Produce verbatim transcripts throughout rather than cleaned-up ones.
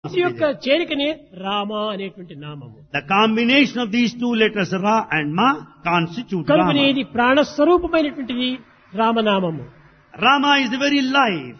ఈ యొక్క చేరికనే రామ అనేటువంటి నామము. The combination of these two letters Ra and Ma constitute కనుకనే Rama. ఇది ప్రాణస్వరూపమైనటువంటిది రామనామము. Rama is the very life.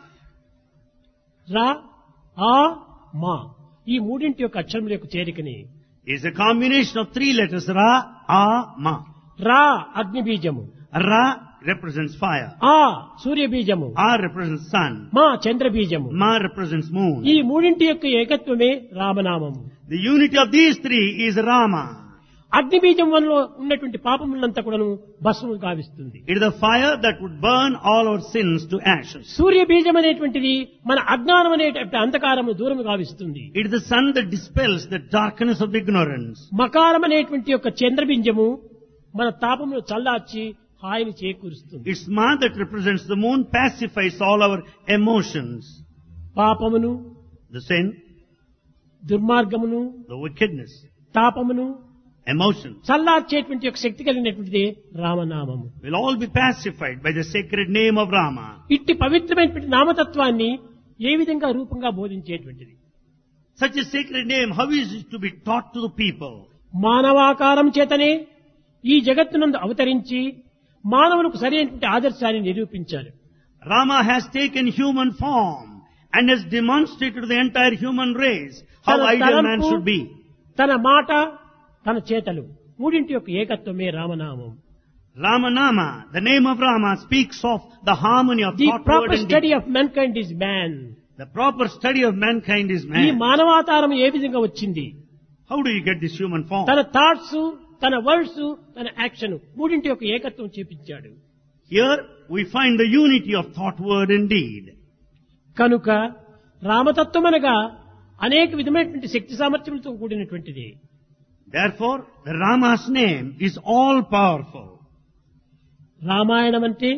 రా ఆ మా ఈ మూడింటి యొక్క అక్షరముల యొక్క చేరికని Is a combination of three letters Ra, A, Ma. రా అగ్ని బీజము, Ra represents fire. ఆ సూర్య బీజము, A represents sun. మా చంద్ర బీజము. Ma represents moon. ఈ మూడింటి యొక్క ఏకత్వమే రామనామము. The unity of these three is Rama. అగ్ని బీజం వల్ల ఉన్నటువంటి పాపములంతా కూడాను భస్మము గావిస్తుంది. It is the fire that would burn all our sins to ashes. సూర్య బీజం అనేటువంటిది మన అజ్ఞానం అనేటువంటి అంధకారము దూరం గావిస్తుంది. It is the sun that dispels the darkness of ignorance. మకారం అనేటువంటి యొక్క చంద్రబింజము మన తాపమును చల్లార్చి హాయిని చేకూరుస్తుంది. It's Ma that represents the moon, pacifies all our emotions. పాపమును, The sin, దుర్మార్గమును, the wickedness, తాపమును emotions చల్లార్చేటువంటి యొక్క శక్తి కలిగినటువంటిది రామనామము. will all be pacified by the sacred name of Rama. ఇట్టి పవిత్రమైనటువంటి నామతత్వాన్ని ఏ విధంగా రూపంగా బోధించేటువంటిది? Such a sacred name, how is it to be taught to the people? మానవాకారం చేతనే ఈ జగత్తునందు అవతరించి మానవులకు సరైనటువంటి ఆదర్శాన్ని నిరూపించారు. Rama has taken human form and has demonstrated to the entire human race how తన ideal man తలంపు, should be. తన మాట, తన చేతలు మూడింటి యొక్క ఏకత్వమే రామనామం. Ramanama, the name of Rama, speaks of the harmony of the thought, word proper and deed. Study of mankind is man. The proper study of mankind is ఈ man. మానవాతారం ఏ విధంగా వచ్చింది? How do you get this human form? తన thoughts, తన words, తన action మూడింటి యొక్క ఏకత్వం చూపించాడు. Here we find the unity of thought, word and deed. కనుక రామతత్వం అనగా అనేక విధమైనటువంటి శక్తి సామర్థ్యములతో కూడినటువంటిది. Therefore, the Rama's name is all powerful. Ramayanam అంటే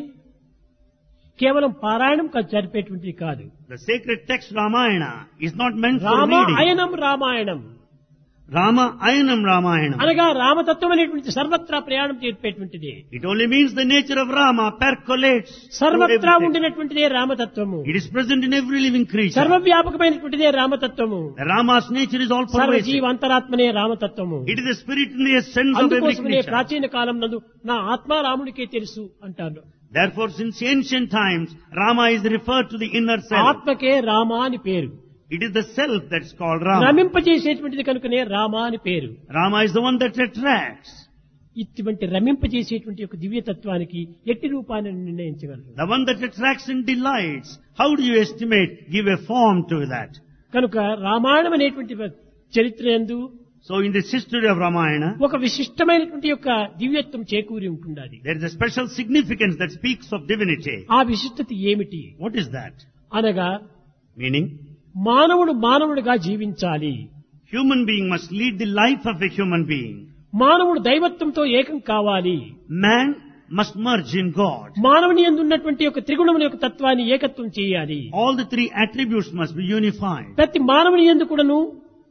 కేవలం పారాయణం కాదు, జరిపేటువంటిది కాదు. The sacred text Ramayana is not meant for Rama reading. అయనం Ramayanam Rama Ayanam Ramayana. అనగా రామతత్వం అనేటువంటి సర్వత్రా ప్రయాణం చేపేటువంటిది. It only means the nature of Rama percolates through సర్వత్రా everything. ఉండినటువంటిదే రామతత్వము. It is present in every living creature. సర్వవ్యాపకమైనటువంటిదే రామతత్వము. The Rama's nature is all సర్వజీవ pervasive. అంతరాత్మనే రామతత్వము. It is the spirit in the essence of every అందుకోసమనే creature. ప్రాచీన కాలం నందు నా ఆత్మ రాముడికే తెలుసు అంటారు. Therefore, since ancient times, Rama is referred to the inner self. ఆత్మకే Rama అని పేరు. It is the self that's called Rama. రమింపజేసేటువంటిది కనుకనే రామ అని పేరు. Rama is the one that attracts. ఇటువంటి రమింపజేసేటువంటి యొక్క దివ్యతత్వానికి ఎట్టి రూపాన్ని నిర్ణయించగలరు? The one that attracts and delights. How do you estimate, give a form to that? కనుక రామాయణం అనేటువంటి చరిత్ర యందు So in this history of Ramayana, ఒక విశిష్టమైనటువంటి యొక్క దివ్యత్వం చేకూరి ఉంటున్నది. there is a special significance that speaks of divinity. ఆ విశిష్టత ఏమిటి What is that? అనగా Meaning, మానవుడు మానవుడిగా జీవించాలి. human being must lead the life of a human being. మానవుడు దైవత్వంతో ఏకం కావాలి. Man must merge in God. మానవుని యందు ఉన్నటువంటి యొక్క త్రిగుణముల యొక్క తత్వాన్ని ఏకత్వం చేయాలి. All the three attributes must be unified. ప్రతి మానవుని యందు కూడాను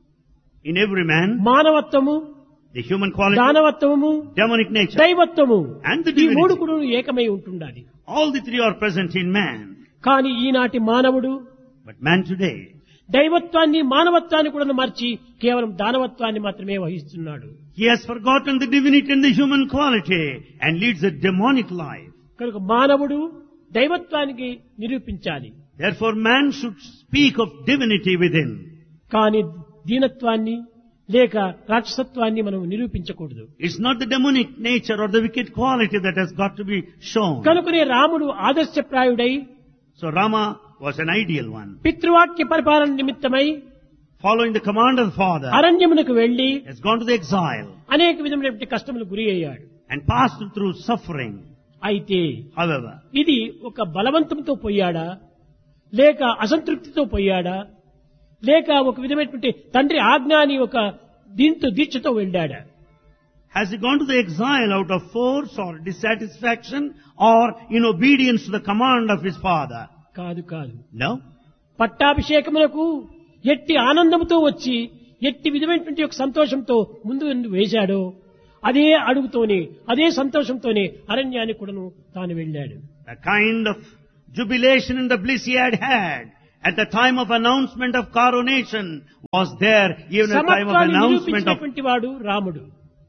In every man, మానవత్వము, the human quality, దానవత్వము, demonic nature, దైవత్వము and the ఈ మూడు divinity. కూడా ఏకమై ఉంటుండాలి. All the three are present in man. కానీ ఈనాటి మానవుడు But man today, దైవత్వాన్ని మానవత్వాన్ని కూడా మర్చి కేవలం దానవత్వాన్ని మాత్రమే వహిస్తున్నాడు. he has forgotten the divinity and the human quality and leads a demonic life. కనుక మానవుడు దైవత్వానికి నిరూపించాలి. Therefore, man should speak of divinity within. కానీ దీనత్వాన్ని లేక రాక్షసత్వాన్ని మనం నిరూపించకూడదు. It's not the demonic nature or the wicked quality that has got to be shown. కనుకనే రాముడు ఆదర్శప్రాయుడై So Rama was an ideal one. పితృవాక్య పరిపాలన నిమిత్తమై Following the command of the father, అరణ్యమునకు వెళ్లి has gone to the exile అనేక విధమైనటువంటి కష్టములకు గురి అయ్యాడు. and passed through suffering. అయితే However, ఇది ఒక బలవంతంతో పోయాడా, లేక అసంతృప్తితో పోయాడా, లేక ఒక విధమైనటువంటి తండ్రి ఆజ్ఞ అని ఒక దీంతో దీక్షతో వెళ్ళాడా? has he gone to the exile out of force or dissatisfaction or in obedience to the command of his father? కాదు కాదు. No. పట్టాభిషేకములకు ఎట్టి ఆనందంతో వచ్చి ఎట్టి విధమైనటువంటి ఒక సంతోషంతో ముందు వేశాడో అదే అడుగుతోనే అదే సంతోషంతోనే అరణ్యానికి కూడాను తాను వెళ్ళాడు. The kind of jubilation and the bliss he had had at the time of announcement of coronation, was there even at the time of సమత్వాన్ని announcement of... నిరూపించినటువంటి వాడు రాముడు.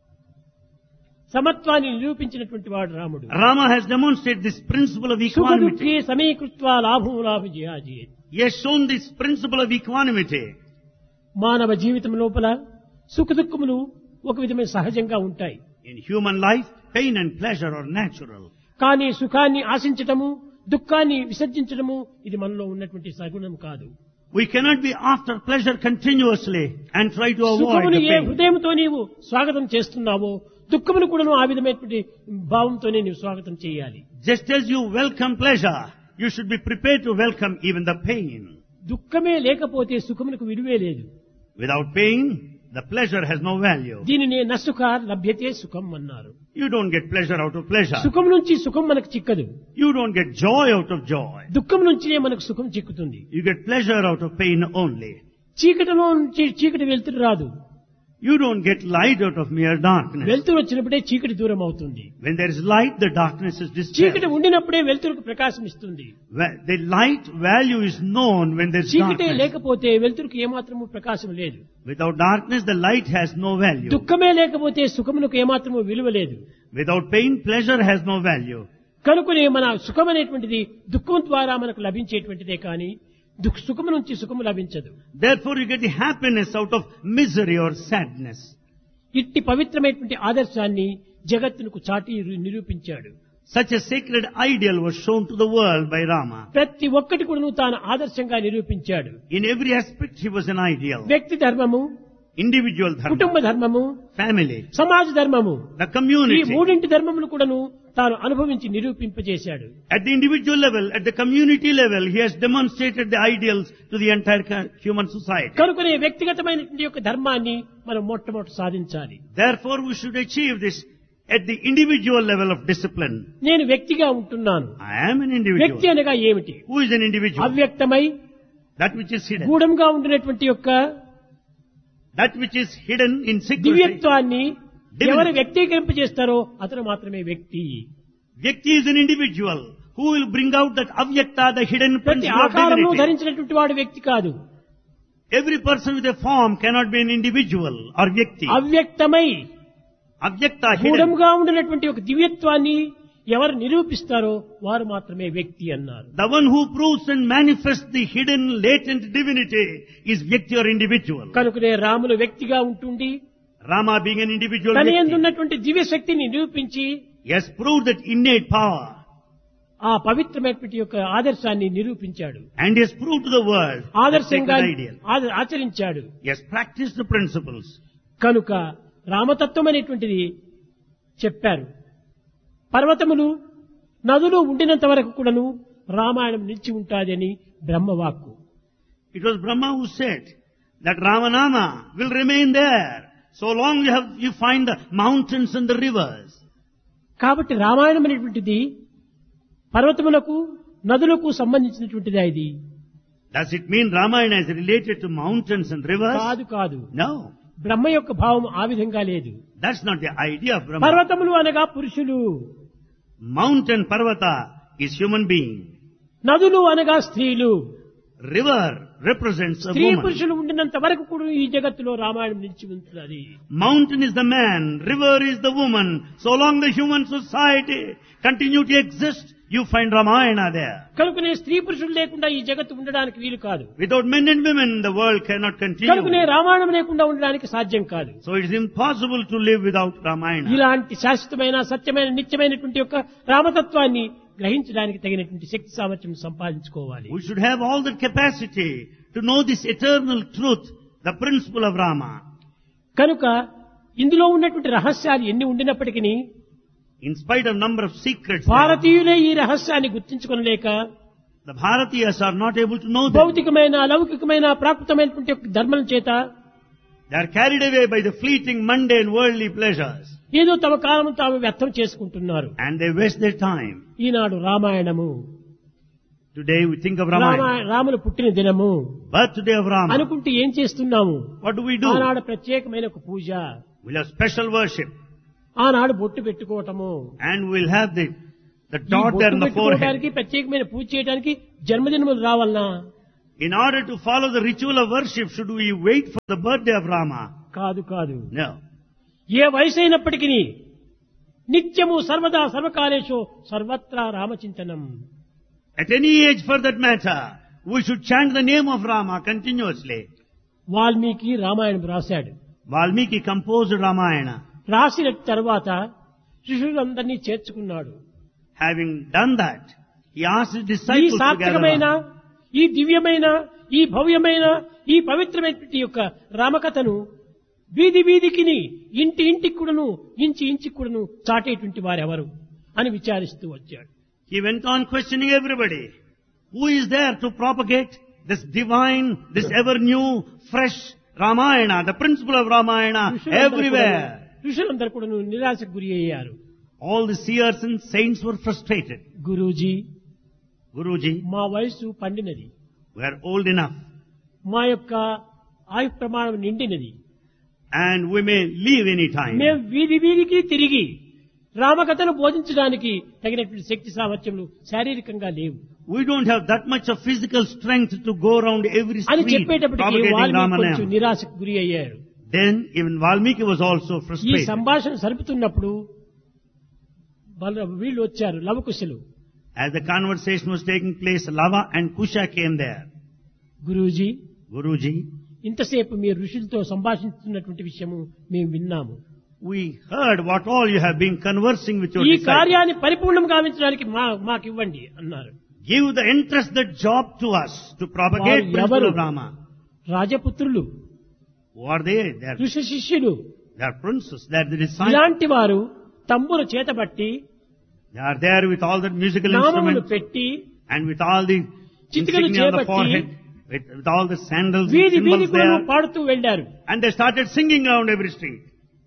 సమత్వాన్ని నిరూపించినటువంటి వాడు రాముడు. Rama has demonstrated this principle of సుఖదుఃఖే equanimity. సమీకృత్వా లాభం లాభ జియాజీ. He has shown this principle of equanimity. మానవ జీవితం లోపల సుఖ దుఃఖములు ఒక విధమైన సహజంగా ఉంటాయి. In human life, pain and pleasure are natural. కానీ సుఖాన్ని ఆశించటము, దుఃఖాన్ని విసర్జించడము ఇది మనలో ఉన్నటువంటి సగుణం కాదు. We cannot be after pleasure continuously and try to avoid సుఖమును the ఏ pain. హృదయంతో నీవు స్వాగతం చేస్తున్నావో దుఃఖమును కూడా ఆ విధమైనటువంటి భావంతోనే నీవు స్వాగతం చేయాలి. Just as you welcome pleasure, you should be prepared to welcome even the pain. దుఃఖమే లేకపోతే సుఖమునకు విలువే లేదు. Without pain, the pleasure has no value. దీనినే నసుఖ లభ్యతే సుఖం అన్నారు. You don't get pleasure out of pleasure. సుఖం నుంచి సుఖం మనకు చిక్కదు. You don't get joy out of joy. దుఃఖం నుంచినే మనకు సుఖం చిక్కుతుంది. You get pleasure out of pain only. చీకటిలో నుంచి చీకటి వెలుతురు రాదు. You don't get light out of mere darkness. వెలుతురు వచ్చినప్పుడే చీకటి దూరం అవుతుంది. When there is light, the darkness is dispelled. చీకటి ఉండినప్పుడే వెలుతురుకు ప్రకాశం ఇస్తుంది. Where the light value is known when there is చీకటే darkness. లేకపోతే వెలుతురుకు ఏమాత్రము ప్రకాశం లేదు. Without darkness, the light has no value. దుఃఖమే లేకపోతే సుఖమునకు ఏమాత్రము విలువ లేదు. Without pain, pleasure has no value. కనుకనే మన సుఖం అనేటువంటిది దుఃఖం ద్వారా మనకు లభించేటువంటిదే కానీ దుఃఖ సుఖము నుంచి సుఖము లభించదు. Therefore, you get the happiness out of misery or sadness. ఇట్టి పవిత్రమైనటువంటి ఆదర్శాన్ని జగత్తునకు చాటి నిరూపించాడు. Such a sacred ideal was shown to the world by Rama. ప్రతి ఒక్కటి కూడా తాను ఆదర్శంగా నిరూపించాడు. In every aspect, he was an ideal. వ్యక్తి ధర్మము, Individual కుటుంబ dharma, ధర్మము, family, సమాజ ధర్మము, the ఈ community. మూడింటి ధర్మములు కూడాను తాను అనుభవించి నిరూపింపజేశాడు. At the individual level, at the community level, he has demonstrated the ideals to the entire ca- human society. కనుకనే వ్యక్తిగతమైనటువంటి యొక్క ధర్మాన్ని మనం మొట్టమొదటి సాధించాలి. Therefore, we should achieve this at the individual level of discipline. నేను వ్యక్తిగా ఉంటున్నాను. I am an వ్యక్తి individual. అనగా ఏమిటి? Who is an individual? అవ్యక్తమై That which is hidden. గూఢంగా ఉండినటువంటి యొక్క That which is hidden in secrecy. దివ్యత్వాన్ని Divinity. ఎవరు వ్యక్తీకరింపజేస్తారో అతను మాత్రమే వ్యక్తి. Vyakti is an individual who will bring out that avyakta, the hidden ప్రతి principle of ఆకారంలో divinity. ధరించినటువంటి వాడు వ్యక్తి కాదు. Every person with a form cannot be an individual or vyakti. అవ్యక్తమై Avyakta, hidden. గూఢంగా ఉండినటువంటి ఒక దివ్యత్వాన్ని ఎవరు నిరూపిస్తారో వారు మాత్రమే వ్యక్తి అన్నారు. The one who proves and manifests the hidden latent divinity is vyakti or individual. కనుకనే రాములు వ్యక్తిగా ఉంటుండి Rama being an individual తన యందు vyakti, ఉన్నటువంటి దివ్య శక్తిని నిరూపించి he has proved that innate power ఆ పవిత్రమైనటువంటి యొక్క ఆదర్శాన్ని నిరూపించాడు. and he has proved to the world the ఆదర్శంగా sacred ideal. ఆద- ఆచరించాడు. He has practiced the principles. కనుక రామతత్వం అనేటువంటిది చెప్పారు. పర్వతములు నదులు ఉండినంత వరకు కూడాను రామాయణం నిలిచి ఉంటాదని బ్రహ్మవాక్కు. It was Brahma who said that Ramanama will remain there so long you have you find the mountains and the rivers. కాబట్టి రామాయణం అనేటువంటిది పర్వతములకు నదులకు సంబంధించినటువంటిది. ఇది Does it mean Ramayana is related to mountains and rivers? కాదు కాదు. No, బ్రహ్మ యొక్క భావం ఆ విధంగా లేదు. that's not the idea of Brahma. పర్వతములు అనగా పురుషులు, Mountain Parvata is human being. నదులు అనగా స్త్రీలు. River represents a స్త్రీ woman. పురుషులు ఉండినంత వరకు కూడా ఈ జగత్తులో రామాయణం నిలిచి ఉంటున్నది. Mountain is the man, river is the woman. So long the human society continue to exist, you find Ramayana there. కనుకనే స్త్రీ పురుషులు లేకుండా ఈ జగత్తు ఉండడానికి వీలు కాదు. Without men and women, the world cannot కనుకనే continue. రామాయణం లేకుండా ఉండడానికి సాధ్యం కాదు. So it is impossible to live without Ramayana. ఇలాంటి శాశ్వతమైన సత్యమైన నిత్యమైనటువంటి యొక్క రామతత్వాన్ని గ్రహించడానికి తగినటువంటి శక్తి సామర్థ్యం సంపాదించుకోవాలి. We should have all the capacity to know this eternal truth, the principle of Rama. కనుక ఇందులో ఉన్నటువంటి రహస్యాలు ఎన్ని ఉండినప్పటికీ In spite of number of secrets, there, భారతీయులే ఈ రహస్యాన్ని గుర్తించుకొనలేక the Bharatiyas are not able to know them. భౌతికమైన లౌకికమైన ప్రాకృతమైనటువంటి యొక్క ధర్మం చేత They are carried away by the fleeting, mundane, worldly pleasures. ఏదో తమ కాలం తాము వ్యర్థం చేసుకుంటున్నారు. And they waste their time. Eenadu Ramayanamu, Today we think of Rama Ramayana. రాముల పుట్టిన దినము Birthday of Rama. అనుకుంటే ఏం చేస్తున్నాము? What do we do? ఆనాడు ప్రత్యేకమైన ఒక పూజ, We'll have special worship. ఆనాడు బొట్టు పెట్టుకోవటము, And we'll have the, the ఈ dot there బొట్టు on the forehead. పెట్టుకోవడానికి ప్రత్యేకమైన పూజ చేయడానికి జన్మదినములు రావాలనా? In order to follow the ritual of worship, should we wait for the birthday of Rama? కాదు కాదు. No. ఏ వయసు అయినప్పటికీ నిత్యము సర్వదా సర్వకాలేషు సర్వత్రా రామచింతనం. At any age for that matter, we should chant the name of Rama continuously. Valmiki Ramayanam రాశాడు. Valmiki composed Ramayana. రాసిన తర్వాత శిష్యులందరినీ చేర్చుకున్నాడు. Having done that, he asked his ఈ disciples to gather సాత్వికమైన, round. ఈ దివ్యమైన, ఈ భవ్యమైన, ఈ పవిత్రమైనటువంటి యొక్క రామకథను వీధి వీధికిని, ఇంటి ఇంటికి కూడాను, ఇంచి ఇంటికి కూడాను చాటేటువంటి వారెవరు అని విచారిస్తూ వచ్చాడు. He went on questioning everybody. Who is there to propagate this divine, this ever new, fresh Ramayana, the principle of Ramayana everywhere? ఋషులందరూ కూడాను నిరాశకు గురి అయ్యారు. All the seers and saints were frustrated. Guruji, Guruji, మా వయస్సు పండినది, we are old enough మా యొక్క ఆయు ప్రమాణం నిండినది, and we may leave any time. మేము వీధి వీధికి తిరిగి రామకథను బోధించడానికి తగినటువంటి శక్తి సామర్థ్యములు శారీరకంగా లేవు We don't have that much of physical strength to go around every అని street చెప్పేటప్పటికి propagating వాల్మీకి కొంచెం Ramanam. నిరాశకు గురి అయ్యారు. Then even Valmiki was also ఈ frustrated. సంభాషణ సరుపుతున్నప్పుడు బల- వీళ్ళు వచ్చారు, లవకుశులు. As the conversation was taking place, Lava and Kusha came there. Guruji, Guruji, ఇంతసేపు మీరు ఋషులతో సంభాషిస్తున్నటువంటి విషయము మేము విన్నాము. we heard what all you have been conversing with your ఈ disciples. కార్యాన్ని పరిపూర్ణం గావించడానికి మా మాకు ఇవ్వండి అన్నారు. Give the entrust that job to us to propagate వారు principle ఎవరు? of Rama. రాజపుత్రులు, Who are they? They are, ఋషి శిష్యులు. they are princes. They are the disciples. ఇలాంటి వారు తంబుర చేతబట్టి They are there with all the musical నామములు instruments పెట్టి and with all the చిటికలు insignia on the చేపట్టి forehead, with, with all the sandals and వీధి వీధి symbols కూడా there. పాడుతూ వెళ్లారు. And they started singing around every street.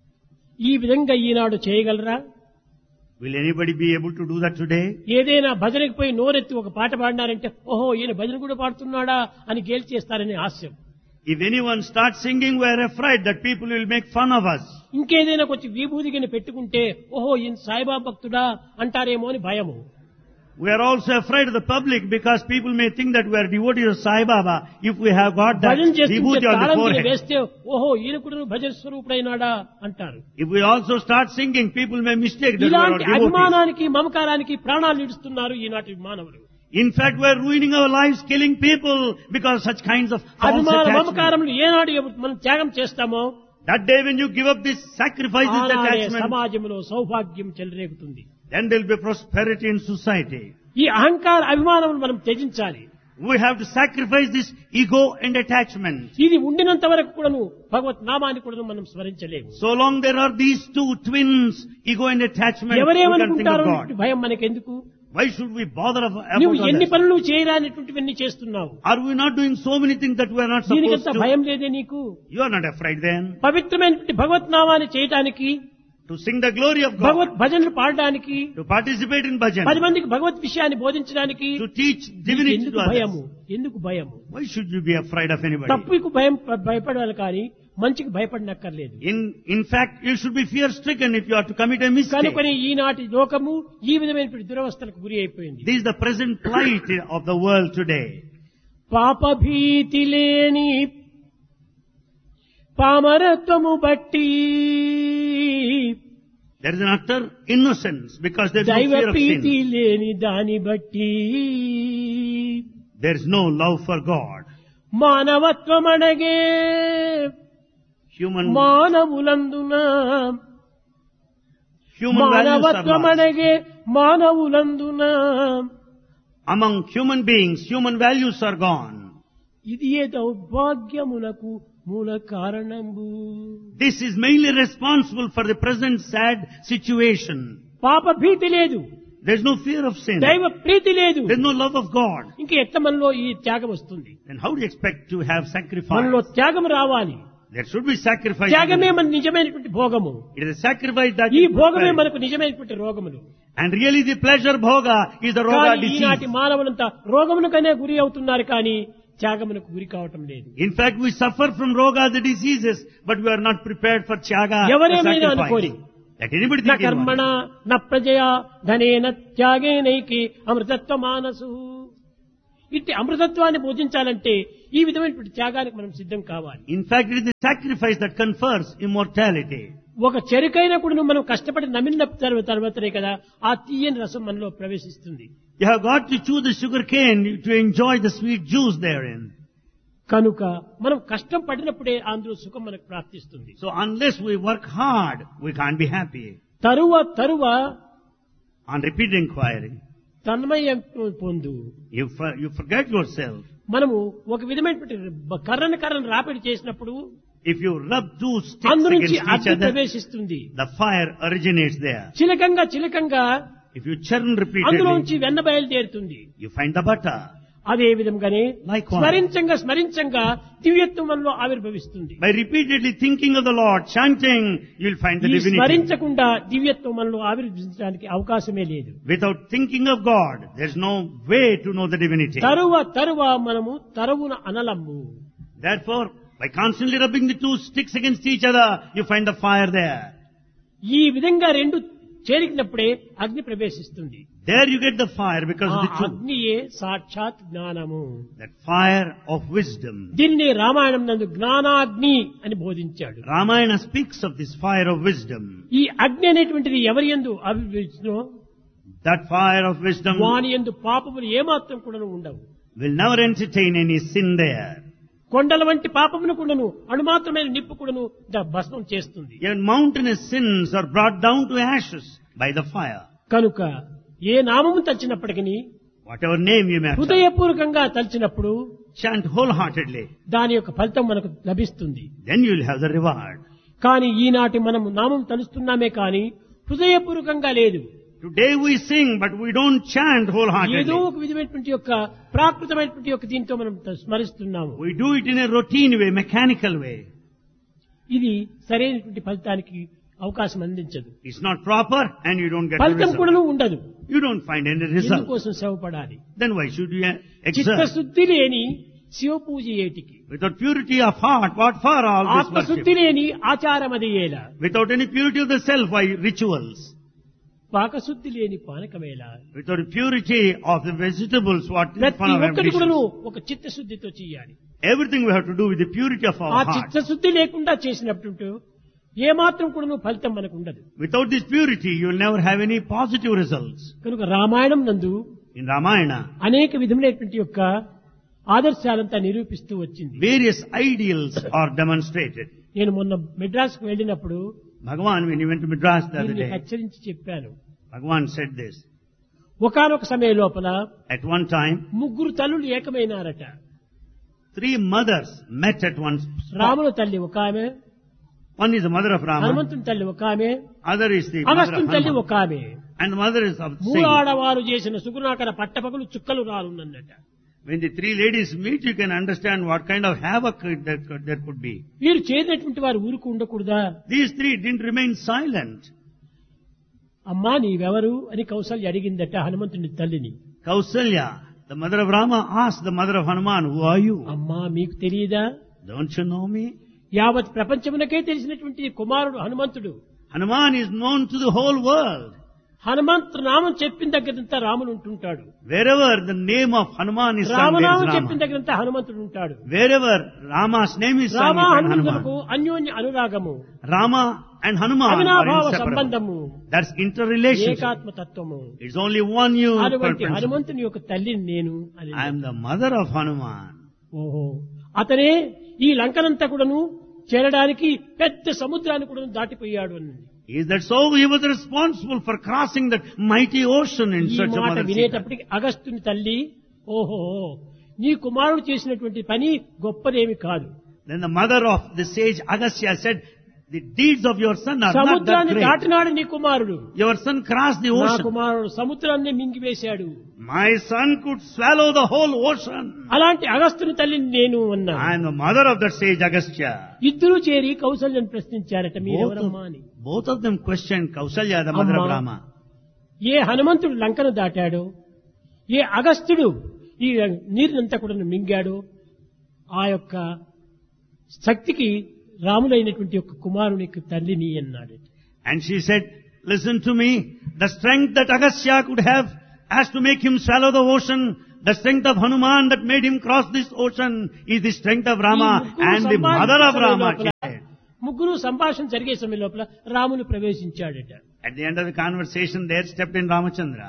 ఈ విధంగా ఈనాడు చేయగలరా? Will anybody be able to do that today? ఏదైనా భజనకి పోయి నోరెత్తి ఒక పాట పాడినారంటే ఓహో ఈయన భజన కూడా పాడుతున్నాడా అని గేలి చేస్తారనే హాస్యం. If anyone starts singing, we are afraid that people will make fun of us. ఇంకేదైనా కొంచెం విభూతిని పెట్టుకుంటే ఓహో ఈయన సాయిబాబా భక్తుడా అంటారేమో అని భయము. We are also afraid of the public because people may think that we are devotees of Sai Baba if we have got that భజన చేస్తుంటే vibhuti on the తాళం కింద forehead. వేస్తే ఓహో ఈయన కూడా భజన స్వరూపుడైనాడా అంటారు. If we also start singing, people may mistake that we are ఇలాంటి devotees. అభిమానానికి మమకారానికి ప్రాణాలు ఇడుస్తున్నారు ఈనాటి మానవులు. In fact, we are ruining our lives, killing people because such kinds of false అభిమాన attachment. మమకారములు ఏనాడు ఎప్పుడు మనం త్యాగం చేస్తామో That day when you give up this sacrifice, this ఆనాడే attachment, సమాజంలో సౌభాగ్యం చెలరేగుతుంది. then there will be prosperity in society. ఈ అహంకార అభిమానములు మనం త్యజించాలి. We have to sacrifice this ego and attachment. ఇది ఉండినంత వరకు కూడాను భగవత్ నామాన్ని కూడా మనం స్మరించలేము. So long there are these two twins, ego and attachment, we can think ఎవరేమనుకుంటారో of అనేటువంటి God. భయం మనకెందుకు? Why should we bother ab- నువ్వు about ఎన్ని others? పనులు చేయరానిటువంటివన్నీ చేస్తున్నావు. Are we not doing so many things that we are not supposed దీనికంత to? భయం లేదే నీకు? You are not afraid then పవిత్రమైనటువంటి భగవత్ నామాన్ని చేయటానికి, to sing the glory of God, భగవత్ భజనలు పాడడానికి, to participate in పది bhajan, మందికి భగవత్ విషయాన్ని బోధించడానికి to teach నీకు divinity ఎందుకు to భయము? others. ఎందుకు భయము? Why should you be afraid of anybody? తప్పుకు భయం భయపడాలి కానీ మంచికి భయపడనక్కర్లేదు. In, in fact, you should be fear stricken if you are to commit a mistake. కనుకొని ఈనాటి లోకము ఈ విధమైనటువంటి దురవస్థలకు గురి అయిపోయింది. This is the present plight of the world today. పాప భీతి లేని పామరత్వము బట్టి There is an utter innocence because there is no దైవ fear of ప్రీతి sin. లేని దాని బట్టి There is no love for God. మానవత్వం అడగే Human, మానవులందున human values are మానవత్వం lost. అడగే మానవులందున Among human beings, human values are gone. ఇది ఏ దౌర్భాగ్యమునకు మూల కారణంబు. This is mainly responsible for the present sad situation. పాప భీతి లేదు, There is no fear of sin. దైవ ప్రీతి లేదు, There is no love of God. ఇంక ఎట్లా మనలో ఈ త్యాగం వస్తుంది? Then how do you expect to have sacrifice? మనలో త్యాగం రావాలి. There should be sacrifice. త్యాగమే మన నిజమైనటువంటి భోగము. It is a sacrifice that ఈ is భోగమే prepared. మనకు నిజమైనటువంటి రోగములు. And really the pleasure bhoga is the roga కానీ ఈనాటి disease. మానవులంతా రోగమునకనే గురి అవుతున్నారు కానీ త్యాగమునకు గురి కావటం లేదు. In fact, we suffer from roga, the diseases, but we are not prepared for tyaga, the ఎవరేమైనా అనుకోని sacrifice. Let anybody నా think కర్మణ anyone. నా ప్రజయ ధనేన త్యాగేనైకి అమృతత్వ మానసు. ఇట్టి అమృతత్వాన్ని బోధించాలంటే ఈ విధమైనటువంటి త్యాగానికి మనం సిద్ధం కావాలి. In fact, it is the sacrifice that confers immortality. ఒక చెరుకైన కూడా మనం కష్టపడి నమిలిన తర్వా- తర్వాతనే కదా ఆ తీయని రసం మనలో ప్రవేశిస్తుంది. You have got to chew the sugar cane to enjoy the sweet juice therein. కనుక మనం కష్టం పడినప్పుడే అందులో సుఖం మనకు ప్రాప్తిస్తుంది. So unless we work hard, we can't be happy. తరువ తరువ On repeated inquiry, తన్మయం పొందు. you, for, you forget yourself. మనము ఒక విధమైనటువంటి కర్రను కర్రను రాపిడి చేసినప్పుడు If you rub two sticks అందు against నుంచి each అగ్ని other, ప్రవేశిస్తుంది. the fire originates there. చిలకంగా చిలకంగా If you churn అందులో repeatedly, నుంచి వెన్న బయలుదేరుతుంది. you find the butter. అదే విధంగానే Likewise. స్మరించంగా స్మరించంగా దివ్యత్వం మనలో ఆవిర్భవిస్తుంది. By repeatedly thinking of the Lord, chanting, you will find the ఈ divinity. స్మరించకుండా దివ్యత్వం మనలో ఆవిర్భవించడానికి అవకాశమే లేదు. Without thinking of God, there is no way to know the divinity. తరువ తరువ మనము తరువున అనలము. Therefore, by constantly rubbing the two sticks against each other, you find the fire there. ఈ విధంగా రెండు చేరికినప్పుడే అగ్ని ప్రవేశిస్తుంది. There you get the fire because ఆ of the two. అగ్నియే సాక్షాత్ జ్ఞానము. That fire of wisdom. దీన్ని రామాయణం నందు జ్ఞానాగ్ని అని బోధించాడు. Ramayana speaks of this fire of wisdom. ఈ అగ్ని అనేటువంటిది ఎవరి యందు అభివృద్ధిలో That fire of wisdom వాని యందు పాపములు ఏమాత్రం కూడా ఉండవు. will never entertain any sin there. కొండల వంటి పాపమును కూడాను అణుమాత్రమైన నిప్పు కూడాను ద- భస్మం చేస్తుంది. Even mountainous sins are brought down to ashes by the fire. కనుక ఏ నామము తలిచినప్పటికీ Whatever name you may have, హృదయపూర్వకంగా తలిచినప్పుడు chant wholeheartedly. దాని యొక్క ఫలితం మనకు లభిస్తుంది. Then you will have the reward. కానీ ఈనాటి మనం నామం తలుస్తున్నామే కానీ హృదయపూర్వకంగా లేదు. Today we sing, but we don't chant ఏదో wholeheartedly. ఒక విధమైనటువంటి యొక్క ప్రాకృతమైనటువంటి యొక్క దీంతో మనం త- స్మరిస్తున్నాము. We do it in a routine way, mechanical way. ఇది సరైనటువంటి ఫలితానికి అవకాశం అందించదు. It's not proper and you don't get the ఫలితం result. కూడాను ఉండదు. You don't find any result. ఎందుకోసం శ్రమపడాలి? Then why should you exert? చిత్తశుద్ధి లేని శివ పూజ ఏటికి, Without purity of heart, what for all this ఆత్మశుద్ధి worship? లేని ఆచారం అది ఏలా, Without any purity of the self, why rituals? పాకశుద్ధి లేని పానకమేలా. Without purity of the vegetables, what is ప్రతి fun of ఒక్కటి కూడాను ambitions? ఒక చిత్తశుద్ధితో చేయాలి. Everything we have to do with the purity of ఆ our heart. చిత్తశుద్ధి లేకుండా చేసినప్పుడు ఏమాత్రం కూడాను ఫలితం మనకు ఉండదు. Without this purity, you will never have any positive results. కనుక రామాయణం నందు In Ramayana, అనేక విధములైనటువంటి యొక్క ఆదర్శాలంతా నిరూపిస్తూ వచ్చింది. various ideals are demonstrated. నేను మొన్న మెడ్రాస్ కు వెళ్ళినప్పుడు Bhagavan, when he went to Madras the other దీన్ని day, హెచ్చరించి చెప్పాను. Bhagavan said this. ఒకానొక సమయం లోపల At one time, ముగ్గురు తల్లులు ఏకమైనారట. three mothers met at one spot. రాముల తల్లి ఒక ఆమె, One is the mother of Rama, హనుమంతుని తల్లి ఒక ఆమె, other is the mother of అగస్త్యుని తల్లి Hanuman, ఒక ఆమె. and the mother is of the మూడు saint. ఆడవారు చేసిన సుగుణాకర పట్టపగలు చుక్కలు రాలున్నట. When the three ladies meet, you can understand what kind of havoc there could, there could be. వీరు చేసినటువంటి వారు ఊరుకు ఉండకూడదా? These three didn't remain silent. అమ్మా నీవెవరు అని కౌసల్య అడిగిందట హనుమంతుని తల్లిని. Kausalya, the mother of Rama, asked the mother of Hanuman, who are you? అమ్మా మీకు తెలియదా? Don't you know me? యావత్ ప్రపంచమునకే తెలిసినటువంటి కుమారుడు హనుమంతుడు. Hanuman is known to the whole world. Hanumanthu నామం చెప్పిన దగ్గరంతా రాముడు ఉంటుంటాడు. Wherever the name of Hanuman is sung, there రామనామం is చెప్పిన Rama. దగ్గరంతా హనుమంతుడు ఉంటాడు. Wherever Rama's name is sung, Rama you find హనుమంతులకు Hanuman. అన్యోన్య అనురాగము, Rama and Hanuman are అవినాభావ inseparable. సంబంధము, That's interrelationship. ఏకాత్మ తత్వము. It's only one you అటువంటి principle. హనుమంతుని యొక్క తల్లిని నేను అని. I am the mother of Hanuman. ఓహో, అతనే ఈ లంకనంతా కూడాను చేరడానికి పెద్ద సముద్రాన్ని కూడా దాటిపోయాడు అని. Is that so? He was responsible for crossing that mighty ocean in ఈ search of మాట Mother Sita. వినేటప్పటికి అగస్త్యుని తల్లి ఓహో నీ కుమారుడు చేసినటువంటి పని గొప్పదేమి కాదు. Then the mother of the sage Agastya said, the deeds of your son are not that సముద్రాన్ని great. దాటినాడు నీ కుమారుడు. Your son crossed the నా ocean. కుమారుడు సముద్రాన్ని మింగివేశాడు. My son could swallow the whole ocean. అలాంటి అగస్త్యుని తల్లిని నేను అన్నా. I am the mother of that sage Agastya. ఇద్దరు చేరి కౌసల్యను ప్రశ్నించారట Both మీరెవరమ్మా of, అని. both of them questioned Kausalya, the mother of అమ్మా, Rama. ఏ హనుమంతుడు లంకను దాటాడో, ఏ అగస్త్యుడు ఈ నీరునంతా కూడా మింగాడో ఆ యొక్క శక్తికి రాములైనటువంటి యొక్క కుమారునికి తల్లిని అన్నాడు. And she said, listen to me, the strength that Agastya could have as to make him swallow the ocean, The strength of Hanuman that made him cross this ocean is the strength of Rama and the mother of Rama. ముగ్గురు సంభాషణ జరిగే సమయం లోపల Ramulu ప్రవేశించాడట. At the end of the conversation, there stepped in Ramachandra.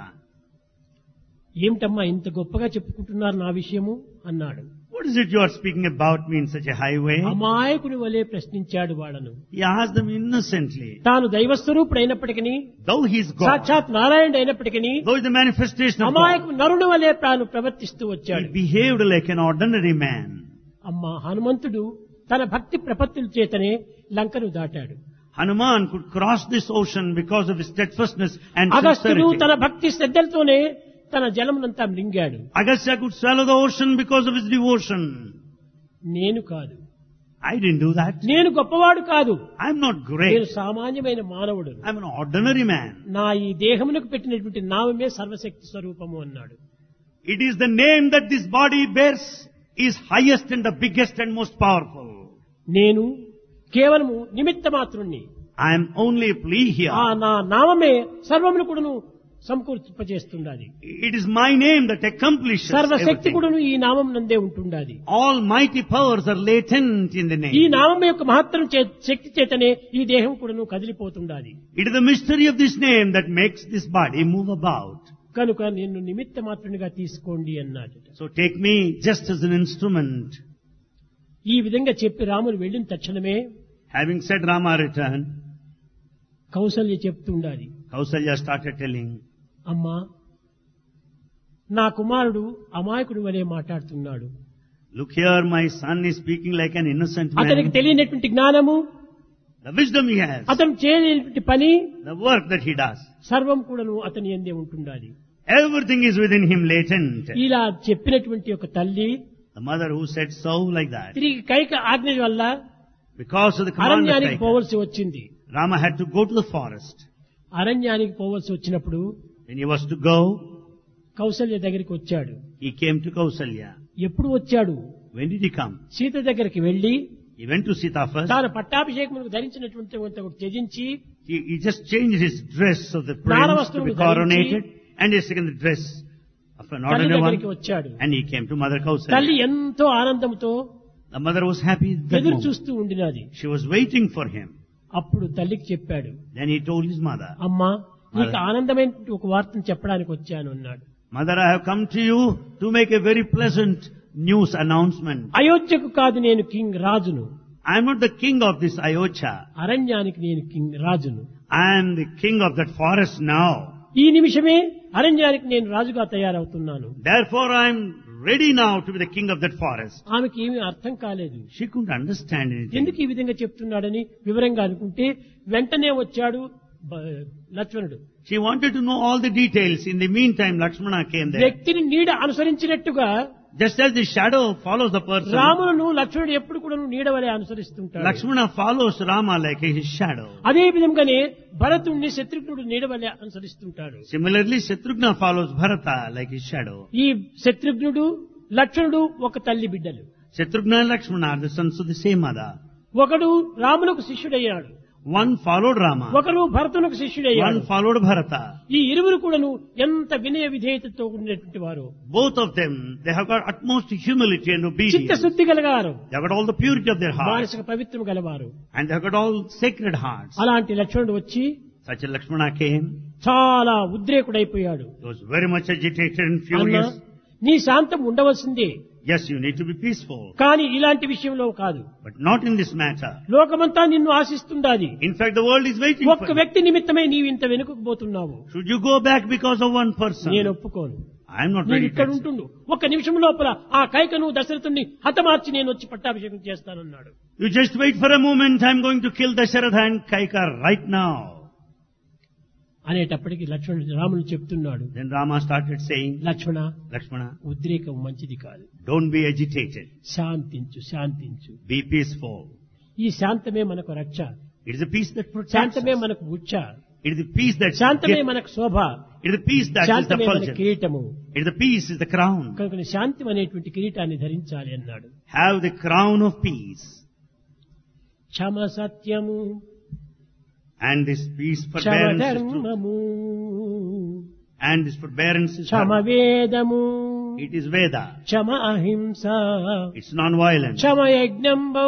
ఏమిటమ్మా ఇంత గొప్పగా చెప్పుకుంటున్నారు నా విషయము అన్నాడు. What is it you are speaking about me in such a high way? అమాయకుని వలె ప్రశ్నించాడు వాళ్ళను. He asked them innocently. తాను దైవస్వరూపుడైనప్పటికీ, though he is God, సాక్షాత్ నారాయణుడు అయినప్పటికీ, though is the manifestation of God, అమాయకు నరుడు వలె తాను ప్రవర్తిస్తూ వచ్చాడు. he behaved like an ordinary man. అమ్మా హనుమంతుడు తన భక్తి ప్రపత్తుల చేతనే లంకను దాటాడు. Hanuman could cross this ocean because of his steadfastness and అగస్త్యుడు sincerity. తన భక్తి శ్రద్ధలతోనే తన జలమునంతా మృంగాడు. Agastya could swallow the ocean because of his devotion. నేను కాదు, I didn't do that. నేను గొప్పవాడు కాదు, I am not నేను great. సామాన్యమైన మానవుడు. I am an ordinary man. నా ఈ దేహమునకు పెట్టినటువంటి నామమే సర్వశక్తి స్వరూపము అన్నాడు. It is the name that this body bears is highest and the biggest and most powerful. నేను కేవలము నిమిత్త మాత్రుణ్ణి. I am only a plea here. ఆ నా నామమే సర్వమును కూడాను సమకూర్చిపజేస్తుండాలి. It is my name that accomplishes సర్వశక్తి everything. కూడాను ఈ నామం నందే ఉంటుండాలి. All mighty powers are latent in the ఈ name. నామం యొక్క మహత్తరం చే- శక్తి చేతనే ఈ దేహం కూడాను కదిలిపోతుండాలి. It is the mystery of this name that makes this body move about. కనుక నిన్ను నిమిత్త మాత్రునిగా తీసుకోండి అన్నాడు. So take me just as an instrument. ఈ విధంగా చెప్పి రాములు వెళ్ళిన తక్షణమే Having said, Rama returned. Kaushalya చెప్తుండాలి, Kausalya started telling, అమ్మా నా కుమారుడు అమాయకుడి వలె మాట్లాడుతున్నాడు. look here, my son is speaking like an innocent అతనికి man. తెలియనటువంటి జ్ఞానము, The wisdom he has, అతను చేయలేనటువంటి పని the work that he does, సర్వం కూడాను అతని యందే ఉంటుండాలి. everything is within him latent. ఇలా చెప్పినటువంటి ఒక తల్లి The mother who said so like that, తిరిగి కైక ఆజ్ఞ వల్ల because of the command of అరణ్యానికి Kaikeyi, పోవలసి వచ్చింది. Rama had to go to the forest. అరణ్యానికి పోవలసి వచ్చినప్పుడు When he was to go, Kaushalya దగ్గరికి వచ్చాడు. he came to Kausalya. ఎప్పుడు వచ్చాడు? When did he come? Sita దగ్గరికి వెళ్లి He went to Sita first. తాను పట్టాభిషేకమునకు ధరించినటువంటి ఒకటి త్యజించి He, he just changed his dress of the prince to be నారవస్త్రమును coronated and he taken the dress of an తల్లి ordinary దగ్గరికి one వచ్చాడు. and he came to Mother తల్లి Kausalya. ఎంతో ఆనందంతో The mother was happy at that ఎదురు moment. చూస్తూ ఉండినది. She was waiting for him. అప్పుడు తల్లికి చెప్పాడు, Then he told his mother, అమ్మా నీకు Mother. ఆనందమైన ఒక వార్తను చెప్పడానికి వచ్చాను అన్నాడు. Mother, I have come to you to make a very pleasant news announcement. అయోధ్యకు కాదు నేను కింగ్ రాజును, I am not the king of this Ayodhya. అరణ్యానికి నేను కింగ్ రాజును. I am the king of that forest now. ఈ నిమిషమే అరణ్యానికి నేను రాజుగా తయారవుతున్నాను. Therefore I am ready now to be the king of that forest. ఆమెకి ఏమీ అర్థం కాలేదు. She couldn't understand anything. ఎందుకు ఈ విధంగా చెప్తున్నాడని వివరంగా అనుకుంటే వెంటనే వచ్చాడు బ- లక్ష్మణుడు. She wanted to know all the details. In the meantime, Lakshmana came there. వ్యక్తిని నీడ అనుసరించినట్టుగా Just as the shadow follows the person, రామును లక్ష్మణుడు ఎప్పుడు కూడా నీడ వలె అనుసరిస్తుంటాడు. Lakshmana follows Rama like his shadow. అదే విధంగానే భరతుణ్ణి శత్రుఘ్నుడు నీడ వలె అనుసరిస్తుంటాడు. Similarly, Shatrugna follows Bharata like his shadow. ఈ శత్రుఘ్నుడు లక్ష్మణుడు ఒక తల్లి బిడ్డలు. Shatrugna and Lakshmana are the sons of the same mother. ఒకడు రాములకు శిష్యుడయ్యాడు, One followed Rama, ఒకరు భరతునకు శిష్యుడయ్యాడు. one followed Bharata. ఈ ఇరువురు కూడాను ఎంత వినయ విధేయతతో ఉండేటువంటి వారు, Both of them, they have got utmost humility and obedience. చిత్తశుద్ధి గలవారు, They have got all the purity of their heart. మానసిక పవిత్రం గలవారు. And they have got all sacred hearts. అలాంటి లక్ష్మణుడు వచ్చి Such a Lakshmana came. చాలా ఉద్రేకుడైపోయాడు. He was very much agitated and అన్నా, furious. నీ శాంతం ఉండవలసిందే, Yes, you need to be peaceful. కానీ ఇలాంటి విషయంలో కాదు. But not in this matter. లోకమంతా నిన్ను ఆశిస్తుండాది. In fact, the world is waiting ఒక్క for you. వ్యక్తి నిమిత్తమై నీవు ఇంత వెనుకకు పోతున్నావు. Should you go back because of one person? నేను ఒప్పుకోను. I am not నేను ready ఇక్కడ to accept. ఉంటుండు, ఒక్క నిమిషం లోపల ఆ కైకను దశరథుణ్ణి హతమార్చి నేను వచ్చి పట్టాభిషేకం చేస్తానన్నాడు. You just wait for a moment. I am going to kill Dasharatha and Kaika right now. అనేటప్పటికి లక్ష్మణుడు రాముడు చెప్తున్నాడు, Then Rama started saying, లక్ష్మణ Lakshmana, ఉద్రేకం మంచిది కాదు, don't be agitated. శాంతించు శాంతించు. Be peaceful. ఈ శాంతమే మనకు రక్ష, It is a peace that protects శాంతమే us. మనకు ఉచ్చ, It is the peace that శాంతమే gives. మనకు శోభ, It is the peace that is the శాంతమే మన fulgence. కిరీటము. It is the peace is the crown. కనుక శాంతి అనేటువంటి కిరీటాన్ని ధరించాలి అన్నాడు. Have the crown of peace. క్షమ సత్యము, And this peace Kshama forbearance is truth. ధర్మము, And this forbearance is Kshama dharma. వేదము, It is Veda. క్షమ అహింస It's non-violence. Kshama యజ్ఞంబౌ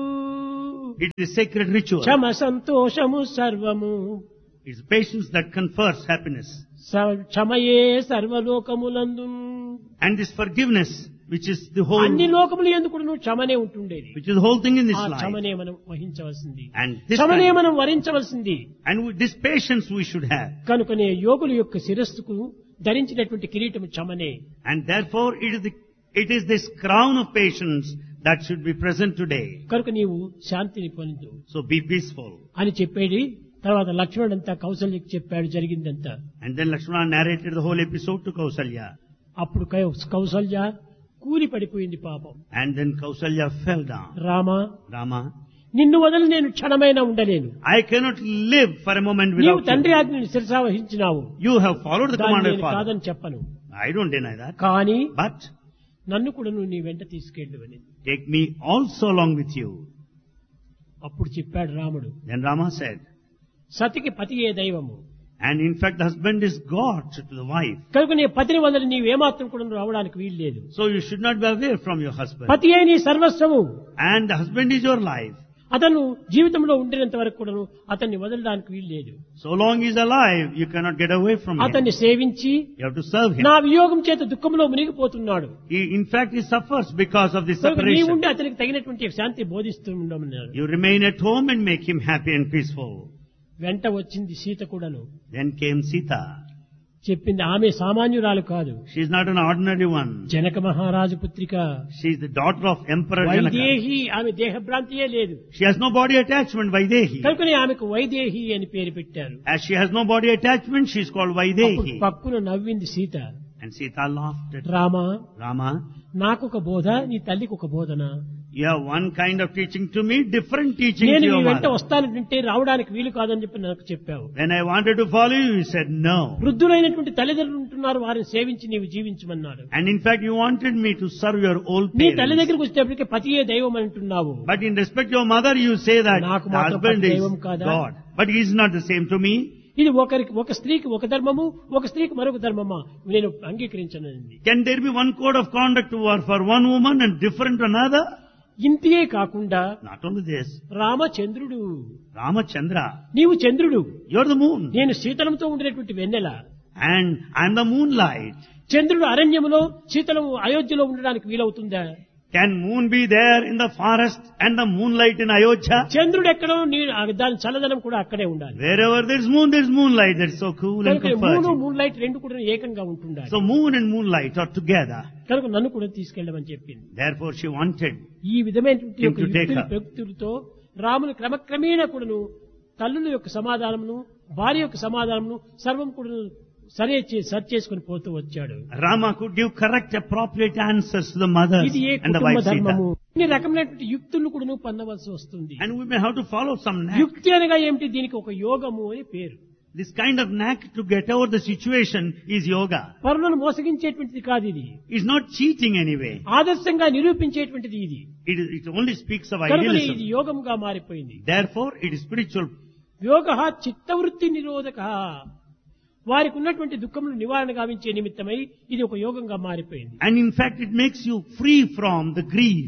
It is sacred ritual. క్షమ సంతోషము సర్వము It's patience that confers happiness. స- క్షమయే సర్వలోకములందు And this forgiveness, which is the whole, అన్ని లోకములు ఎందుకు నువ్వు క్షమనే ఉంటుండేది which is the whole thing in this ఆ life. క్షమనే మనం వహించవలసింది And this క్షమనే kind- మనం వరించవలసింది and with this patience we should have. కనుకనే యోగుల యొక్క శిరస్సుకు ధరించినటువంటి కిరీటము క్షమనే And therefore it is the, it is this crown of patience that should be present today. కనుక నీవు శాంతిని పొందు So be peaceful. అని చెప్పేది. తర్వాత లక్ష్మణుడంతా కౌసల్యకి చెప్పాడు జరిగిందంతా. And then Lakshmana narrated the whole episode to Kausalya. అప్పుడు కౌ- కౌసల్య కూలి పడిపోయింది పాపం. And then Kausalya fell down. Rama, Rama, నిన్ను వదిలి నేను క్షణమైనా ఉండలేను. I cannot live for a moment నీవు without తండ్రి you. ఆజ్ఞని శిరసావహించినావు. You have followed the దాన్ని command of నేను father. కాదని చెప్పను. I don't deny that. కానీ But నన్ను కూడా నువ్వు నీ వెంట తీసుకెళ్ళు అని take me also along with you. అప్పుడు చెప్పాడు రాముడు. Then Rama said, సతికి పతియే దైవము. and in fact the husband is God to the wife. కనుక నీ పతిని వదిలి నీవు ఏమాత్రం కూడా నువ్వు రావడానికి వీలు లేదు. So you should not be away from your husband. పతియే నీ సర్వస్వము. And the husband is your life. అతను జీవితంలో ఉండినంత వరకు కూడా అతన్ని వదలడానికి వీలు లేదు. So long he is alive, you cannot get away from him. అతన్ని సేవించి You have to serve him. నా వియోగం చేత దుఃఖంలో మునిగిపోతున్నాడు. He, in fact, he suffers because of this కనుక నీ separation. ఉండి అతనికి తగినటువంటి శాంతి బోధిస్తూ ఉండమన్నారు. You remain at home and make him happy and peaceful. వెంట వచ్చింది సీత కూడాను. Then came Sita. చెప్పింది ఆమె సామాన్యురాలు కాదు. She is not an ordinary one. Janaka మహారాజు పుత్రిక. She is the daughter of Emperor Janaka. Vaidehi, ఆమె దేహభ్రాంతియే లేదు. She has no body attachment, Vaidehi. కనుకనే ఆమెకు వైదేహి అని పేరు పెట్టారు. As she has no body attachment, she is called అప్పుడు Vaidehi. పక్కున నవ్వింది Sita. And Sita laughed at Rama, Rama. నాకు ఒక బోధ, నీ తల్లికి ఒక బోధన. You have one kind of teaching to me, different teaching to నేను నీ your వెంట mother. వస్తానంటే రావడానికి వీలు కాదని చెప్పి నాకు చెప్పావు. When I wanted to follow you, you said no. వృద్ధులైనటువంటి తల్లిదండ్రులు ఉంటున్నారు, వారిని సేవించి నీవు జీవించమన్నాడు. And in fact, you wanted me to serve your old నీ తల్లి parents. దగ్గరికి వచ్చేప్పటికే పతియే దైవం అంటున్నావు. But in respect to your mother, you say that నాకు the మాత్రం husband పతి is దైవం కాదా? God. But he is not the same to me. ఇది ఒకరికి ఒక స్త్రీకి ఒక ధర్మము, ఒక స్త్రీకి మరొక ధర్మమా నేను అంగీకరించనండి. Can there be one code of conduct for for one woman and different to another? ఇంతియే కాకుండా Not only this, రామచంద్రుడు, Ramachandra, నీవు చంద్రుడు, you are the moon. నేను శీతలంతో ఉండినటువంటి వెన్నెల. And I am the moonlight. చంద్రుడు అరణ్యములో, శీతలము అయోధ్యలో ఉండడానికి వీలవుతుందా? Can moon be there in the forest and the moonlight in Ayodhya? చంద్రుడు ఎక్కడో నీ దాని చల్లదనం కూడా అక్కడే ఉండాలి. Wherever there is moon, there is moonlight. That is so cool and కనుక మూను comforting. మూన్ లైట్ రెండు కూడా ఏకంగా ఉంటుండాలి. So moon and moonlight are together. కనుక నన్ను కూడా తీసుకెళ్ళమని చెప్పింది. Therefore she wanted. ఈ విధమైనటువంటి యొక్క Him to take యుక్తులు her. ప్రయుక్తులతో రాముని క్రమక్రమేణా కూడాను తల్లుల యొక్క సమాధానమును, భార్య యొక్క సమాధానమును సర్వం కూడా సరే చే- సరి చేసుకుని పోతూ వచ్చాడు. Rama could give correct, appropriate answers to the mothers ఇది ఏ and the కుటుంబ wife ధర్మము. Sita. ఇన్ని రకమైనటువంటి యుక్తులను కూడా పొందవలసి వస్తుంది. And we may have to follow some knack. యుక్తి అనగా ఏమిటి? దీనికి ఒక యోగము అని పేరు. This kind of knack to get over the situation is yoga. పరులను మోసగించేటువంటిది కాదు ఇది. It's not cheating anyway. ఆదర్శంగా నిరూపించేటువంటిది ఇది. It, is, it only speaks of కనుక ఇది idealism. యోగముగా మారిపోయింది. Therefore, it is spiritual. యోగ చిత్తవృత్తి నిరోధక, వారికి ఉన్నటువంటి దుఃఖములు నివారణ గావించే నిమిత్తమై ఇది ఒక యోగంగా మారిపోయింది. And in fact, it makes you free from the grief.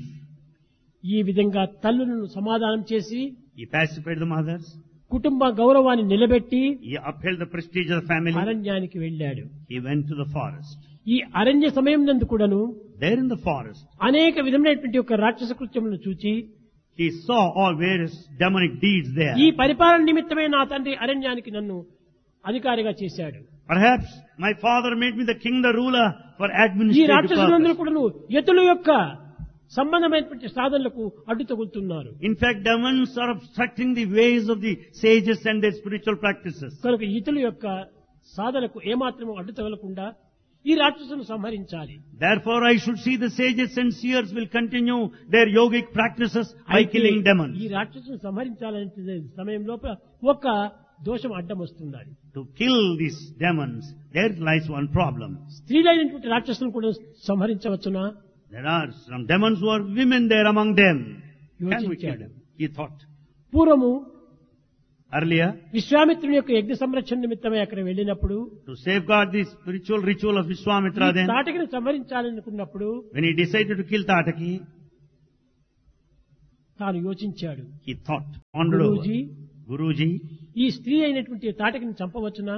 ఈ విధంగా తల్లులను సమాధానం చేసి He pacified the mothers. కుటుంబ గౌరవాన్ని నిలబెట్టి He upheld the prestige of the family. అరణ్యానికి వెళ్ళాడు. He went to the forest. ఈ అరణ్య సమయం నందు కూడాను There in the forest, అనేక విధమైనటువంటి యొక్క రాక్షస కృత్యములను చూచి he saw all various demonic deeds there. ఈ పరిపాలన నిమిత్తమే నా తండ్రి అరణ్యానికి నన్ను అధికారిగా చేశాడు. Perhaps my father made me the king, the ruler for ఈ administrative రాక్షసులందరూ purpose. కూడాను యతుల యొక్క సంబంధమైనటువంటి సాధనలకు అడ్డు తగులుతున్నారు. In fact, demons are obstructing the ways of the sages and their spiritual practices. కనుక ఇతరుల యొక్క సాధనకు ఏమాత్రము అడ్డు తగలకుండా ఈ రాక్షసులను సంహరించాలి. Therefore, I should see the sages and seers will continue their yogic practices by అయితే killing ఈ demons. రాక్షసులను సంహరించాలనే సమయం లోపల ఒక దోషం అడ్డం వస్తుంది. To kill these demons, there lies one problem. స్త్రీలైనటువంటి రాక్షసులను కూడా సంహరించవచ్చునా? There are some demons who are women there among them. Can we kill యోచించాడు. them? He thought. పూర్వము earlier, విశ్వామిత్రుని యొక్క యజ్ఞ సంరక్షణ నిమిత్తమై అక్కడ వెళ్ళినప్పుడు to safeguard this spiritual ritual of Vishwamitra ఈ then, తాటకిని సంహరించాలనుకున్నప్పుడు when he decided to kill Tataki, తాను యోచించాడు. he thought, pondered over, Guruji, Guruji, ఈ స్త్రీ అయినటువంటి తాటకిని చంపవచ్చునా?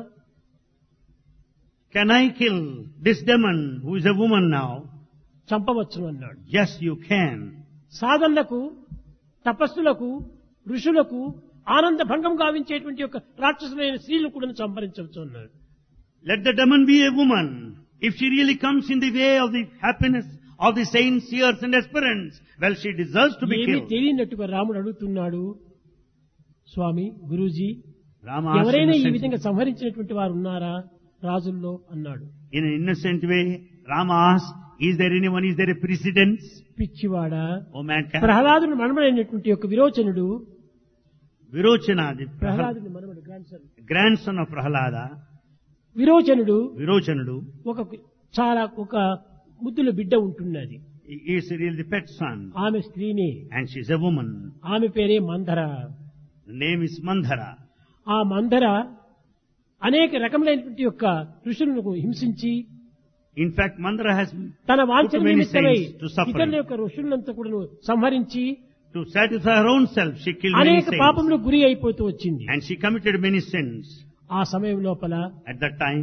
can I kill this demon who is a woman now? చంపవచ్చును అన్నాడు. Yes, you can. సాధనలకు, తపస్సులకు, ఋషులకు ఆనంద భంగం గావించేటువంటి యొక్క రాక్షసులైన స్త్రీలు కూడా సంహరించవచ్చు అన్నాడు. Let the demon be a woman. If she really comes in the way of the happiness of the saints, seers and aspirants, well, she deserves to be ఏమీ killed. తెలియనట్టుగా రాముడు అడుగుతున్నాడు, స్వామి, గురూజీ, Rama asked ఎవరైనా ఈ innocent- విధంగా సంహరించినటువంటి వారు ఉన్నారా రాజుల్లో అన్నాడు. in an innocent way, Rama asked, is there anyone, is there a precedence? పిచ్చివాడా, O mankind, ప్రహ్లాదుని మనమడైనటువంటి యొక్క విరోచనుడు, Virochana, the Prahla- ప్రహ్లాదుని మనమడు grandson. grandson of Prahlada, విరోచనుడు Virochanudu, ఒక చాలా ఒక ముద్దుల బిడ్డ ఉంటున్నది. he is really the pet son, ఆమె స్త్రీని, and she is a woman. ఆమె పేరే మందర. The name is Mandhara. ఆ మందర అనేక రకములైనటువంటి యొక్క ఋషులను హింసించి In fact, Mandhara has, తన వాంఛన many నిమిత్తమై saints to suffer. ఇతరుల యొక్క ఋషులంతా కూడా సంహరించి to satisfy her own self, she killed many అనేక saints. పాపములు గురి అయిపోతూ వచ్చింది. And she committed many sins. ఆ సమయం లోపల At that time,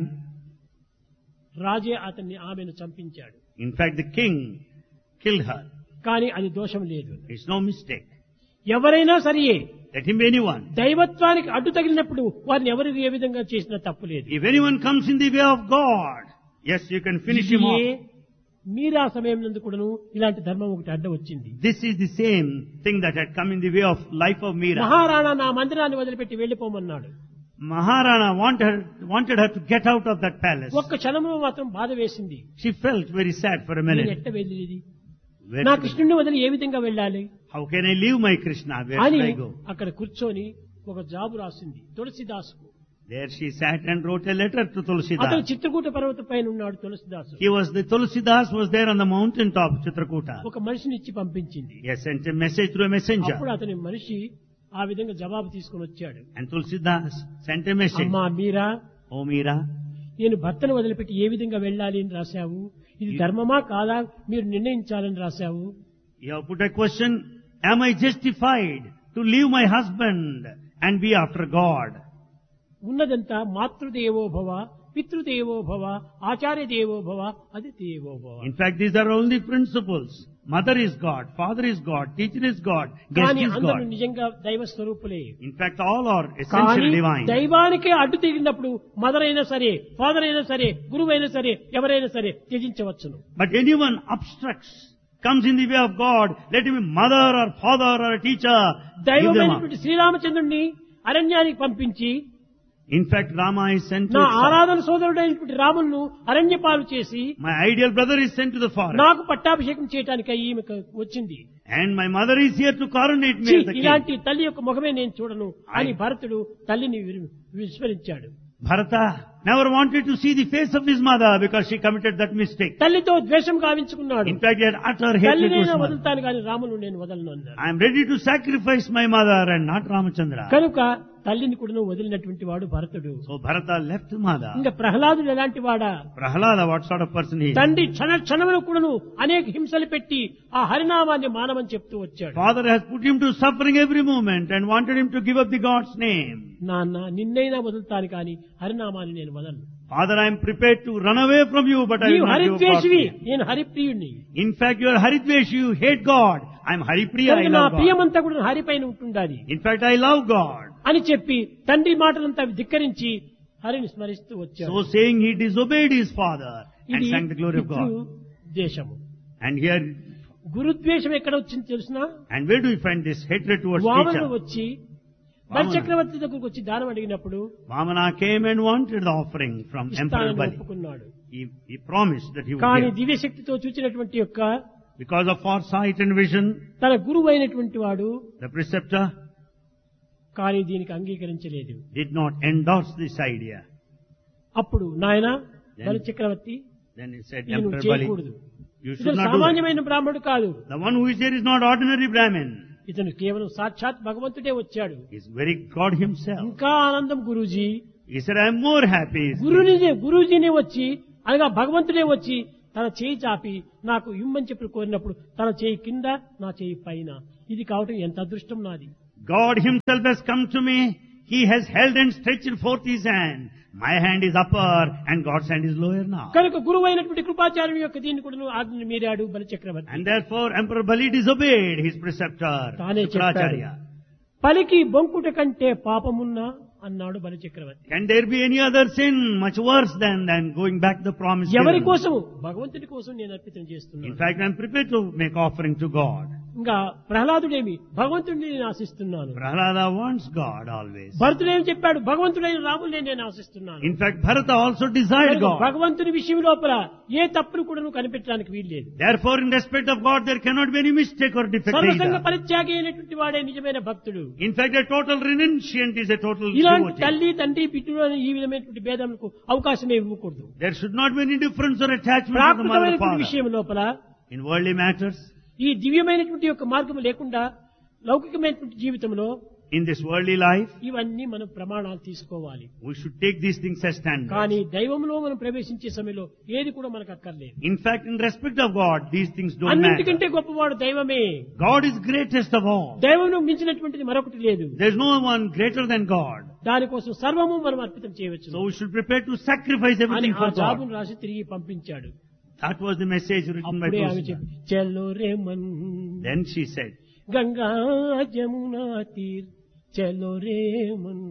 రాజే అతన్ని ఆమెను చంపించాడు. in fact, the king killed her. కానీ అది దోషం లేదు. It's no mistake. ఎవరైనా సరియే Let him be anyone. దైవత్వానికి అడ్డు తగిలినప్పుడు వారిని ఎవరు ఏ విధంగా చేసినా తప్పు లేదు. If anyone comes in the way of God, yes, you can finish him ఇదియే off. మీరా సమయం నందు కూడాను ఇలాంటి ధర్మం ఒకటి అడ్డ వచ్చింది. This is the same thing that had come in the way of life of Meera. Maharana నా మందిరాన్ని వదిలిపెట్టి వెళ్లిపోమన్నాడు. Maharana wanted her, wanted her to get out of that palace. ఒక్క క్షణంలో మాత్రం బాధ వేసింది. She felt very sad for a నేను minute. ఎట్ట వెళ్ళేది, Where నా should I- కృష్ణుని వదిలి ఏ విధంగా వెళ్ళాలి How can I leave my Krishna? Where అని should I go? అక్కడ కూర్చొని ఒక జాబు రాసింది తులసిదాసుకు. There she sat and wrote a letter to అతను Tulsidas. చిత్రకూట పర్వత పైన ఉన్నాడు తులసిదాసు. He was, the Tulsidas was there on the mountain top, Chitrakuta. ఒక మనిషిని ఇచ్చి పంపించింది. He sent a message through a messenger. అప్పుడు అతని మనిషి ఆ విధంగా జవాబు తీసుకుని వచ్చాడు. And Tulsidas sent a message. అమ్మా మీరా, Oh Meera, నేను భర్తను వదిలిపెట్టి ఏ విధంగా వెళ్ళాలి అని రాశావు, ఇది ధర్మమా కాదా మీరు నిర్ణయించాలని రాశావు. you have put a question, am I justified to leave my husband and be after God? ఉన్నదంతా మాతృదేవో భవ, పితృదేవో భవ, ఆచార్య దేవో భవ, అది దేవో భవ. In fact, these are only principles. Mother is God, father is God, teacher is God, guest కానీ is అందరూ God. నిజంగా దైవ స్వరూపులే. In fact, all are కానీ essentially divine. దైవానికే అడ్డు తిరిగినప్పుడు మదర్ అయినా సరే, ఫాదర్ అయినా సరే, గురువు అయినా సరే, ఎవరైనా సరే త్యజించవచ్చును. But anyone obstructs, comes in the way of God, let him be mother or father or a teacher, give them up. దైవమైనటువంటి శ్రీరామచంద్రుడిని అరణ్యానికి పంపించి In fact, Rama is sent to నా the forest. ఆరాధన సోదరుడైనటువంటి రామును అరణ్యపాలు చేసి My ideal brother is sent to the forest. నాకు పట్టాభిషేకం చేయడానికి ఈమె వచ్చింది. And my mother is here to coronate me ఛీ, as the king. ఇలాంటి తల్లి యొక్క ముఖమే నేను చూడను అని I- భరతుడు తల్లిని విరు- విస్మరించాడు. Bharata never wanted to see the face of his mother because she committed that mistake. తల్లితో ద్వేషం గావించుకున్నాడు. In fact, he had utter hatred to his తల్లినైనా mother. వదులుతాను కానీ రామును నేను వదలను అన్నాడు. I am ready to sacrifice my mother and not Ramachandra. కనుక తల్లిని కూడా వదిలినటువంటి వాడు భరతుడు. So Bharata left mother. ఇంకా ప్రహ్లాదుడు ఎలాంటి వాడా, Prahlada, what sort of person he is? తండ్రి క్షణ క్షణములు కూడాను అనేక హింసలు పెట్టి ఆ హరినామాన్ని మానమని చెప్తూ వచ్చాడు. Father has put him to suffering every moment and wanted him to give up the God's name. నాన్న నిన్నైనా వదులుతాను కానీ హరినామాన్ని నేను వదలను. Father, I am prepared to run away from you, but I నీవు will not give up God's హరిద్వేషివి, name. నేను హరిప్రియుణ్ణి. In fact, you are Haridveshi, you hate God. I am Haripriya, I కనుక నా love God. ప్రియమంతా కూడా హరిపైన ఉంటుండాలి In fact, I love God. అని చెప్పి తండ్రి మాటలంతా ధిక్కరించి హరిని స్మరిస్తూ వచ్చాడు. So saying, he disobeyed his father and ఇది sang the glory of God. దేశము. And here, గురుద్వేషం ఎక్కడ వచ్చింది తెలుసునా? and where do we find this hatred towards Vamanudu teacher? వచ్చి వామన. బలి చక్రవర్తి దగ్గరకు వచ్చి దానం అడిగినప్పుడు Vamana came and wanted the offering from Emperor ఇస్తానని Bali. ఒప్పుకున్నాడు. He, he promised that he would కానీ give. దివ్యశక్తితో చూచినటువంటి యొక్క Because of foresight and vision, తన గురువు అయినటువంటి వాడు the preceptor కానీ దీనికి అంగీకరించలేదు. did not endorse this idea. అప్పుడు నాయన Then- బలి చక్రవర్తి Then he said, ఇది నువ్వు Emperor Bali, చేయకూడదు. you ఇది should not do that. సామాన్యమైన బ్రాహ్మణుడు కాదు. The one who is here is not ordinary Brahmin. ఇతను కేవలం సాక్షాత్ భగవంతుడే వచ్చాడు. He's very God himself. ఇంకా ఆనందం Guruji. He said, I am more happy. గురుని గురూజీనే వచ్చి అనగా భగవంతుడే వచ్చి తన చేయి చాపి నాకు ఇమ్మని చెప్పి కోరినప్పుడు తన చేయి కింద నా చేయి పైన, ఇది కావటం ఎంత అదృష్టం నాది. God himself has come to me. He has held and stretched forth his hand. My hand is upper and God's hand is lower now. కనుక గురువు అయినటువంటి కృపాచార్యుని యొక్క దీన్ని కూడా ఆజ్ఞను మీరాడు బలి చక్రవర్తి. And therefore Emperor Bali disobeyed his preceptor, తానే చెప్పాడు, Shukracharya. పలికి బొంకుట కంటే పాపమున్నా అన్నాడు బలి చక్రవర్తి. Can there be any other sin much worse than, than going back the promise? ఎవరి given? కోసము? భగవంతుడి కోసం నేను అర్పితం In చేస్తున్నాను. fact, I am prepared to make offering to God. ఇంకా ప్రహ్లాదుడేమి భగవంతుడిని నేను ఆశిస్తున్నాను. Prahlada wants God always. భరతుడేమి చెప్పాడు, భగవంతుడైన రాముడిని నేను ఆశిస్తున్నాను. In fact, Bharata also desired God. భగవంతుని విషయం లోపల ఏ తప్పును కూడా నువ్వు కనిపెట్టడానికి వీల్లేదు. Therefore, in respect of God, there cannot be any mistake or defect సర్వసంగ either. పరిత్యాగి అయినటువంటి వాడే నిజమైన భక్తుడు. In fact, a total renunciant is a total ఇలాంటి devotee. తల్లి తండ్రి పితృలు ఈ విధమైనటువంటి భేదములకు అవకాశమే ఇవ్వకూడదు. There should not be any difference or attachment to the mother and ప్రాకృతమైనటువంటి father. విషయం లోపల In worldly matters, ఈ దివ్యమైనటువంటి యొక్క మార్గం లేకుండా లౌకికమైనటువంటి జీవితంలో in this worldly life, ఇవన్నీ మనం ప్రమాణాలు తీసుకోవాలి. we should take these things as standards. కానీ దైవంలో మనం ప్రవేశించే సమయంలో ఏది కూడా మనకు అక్కర్లేదు. In fact, in respect of God, these things don't matter. అన్నింటికంటే గొప్పవాడు దైవమే. God is greatest of all. దైవం మించినటువంటిది మరొకటి లేదు. There is no one greater than God. దానికోసం సర్వము మనం అర్పితం చేయవచ్చు So we should prepare to sacrifice అని everything ఆ for God. జాబును రాసి తిరిగి పంపించాడు. That was the message written by అప్పుడే ఆమె Tusa. చెప్పి చలో రే Mann Then she said, Ganga Jamuna తీర్ చలో రే మన్,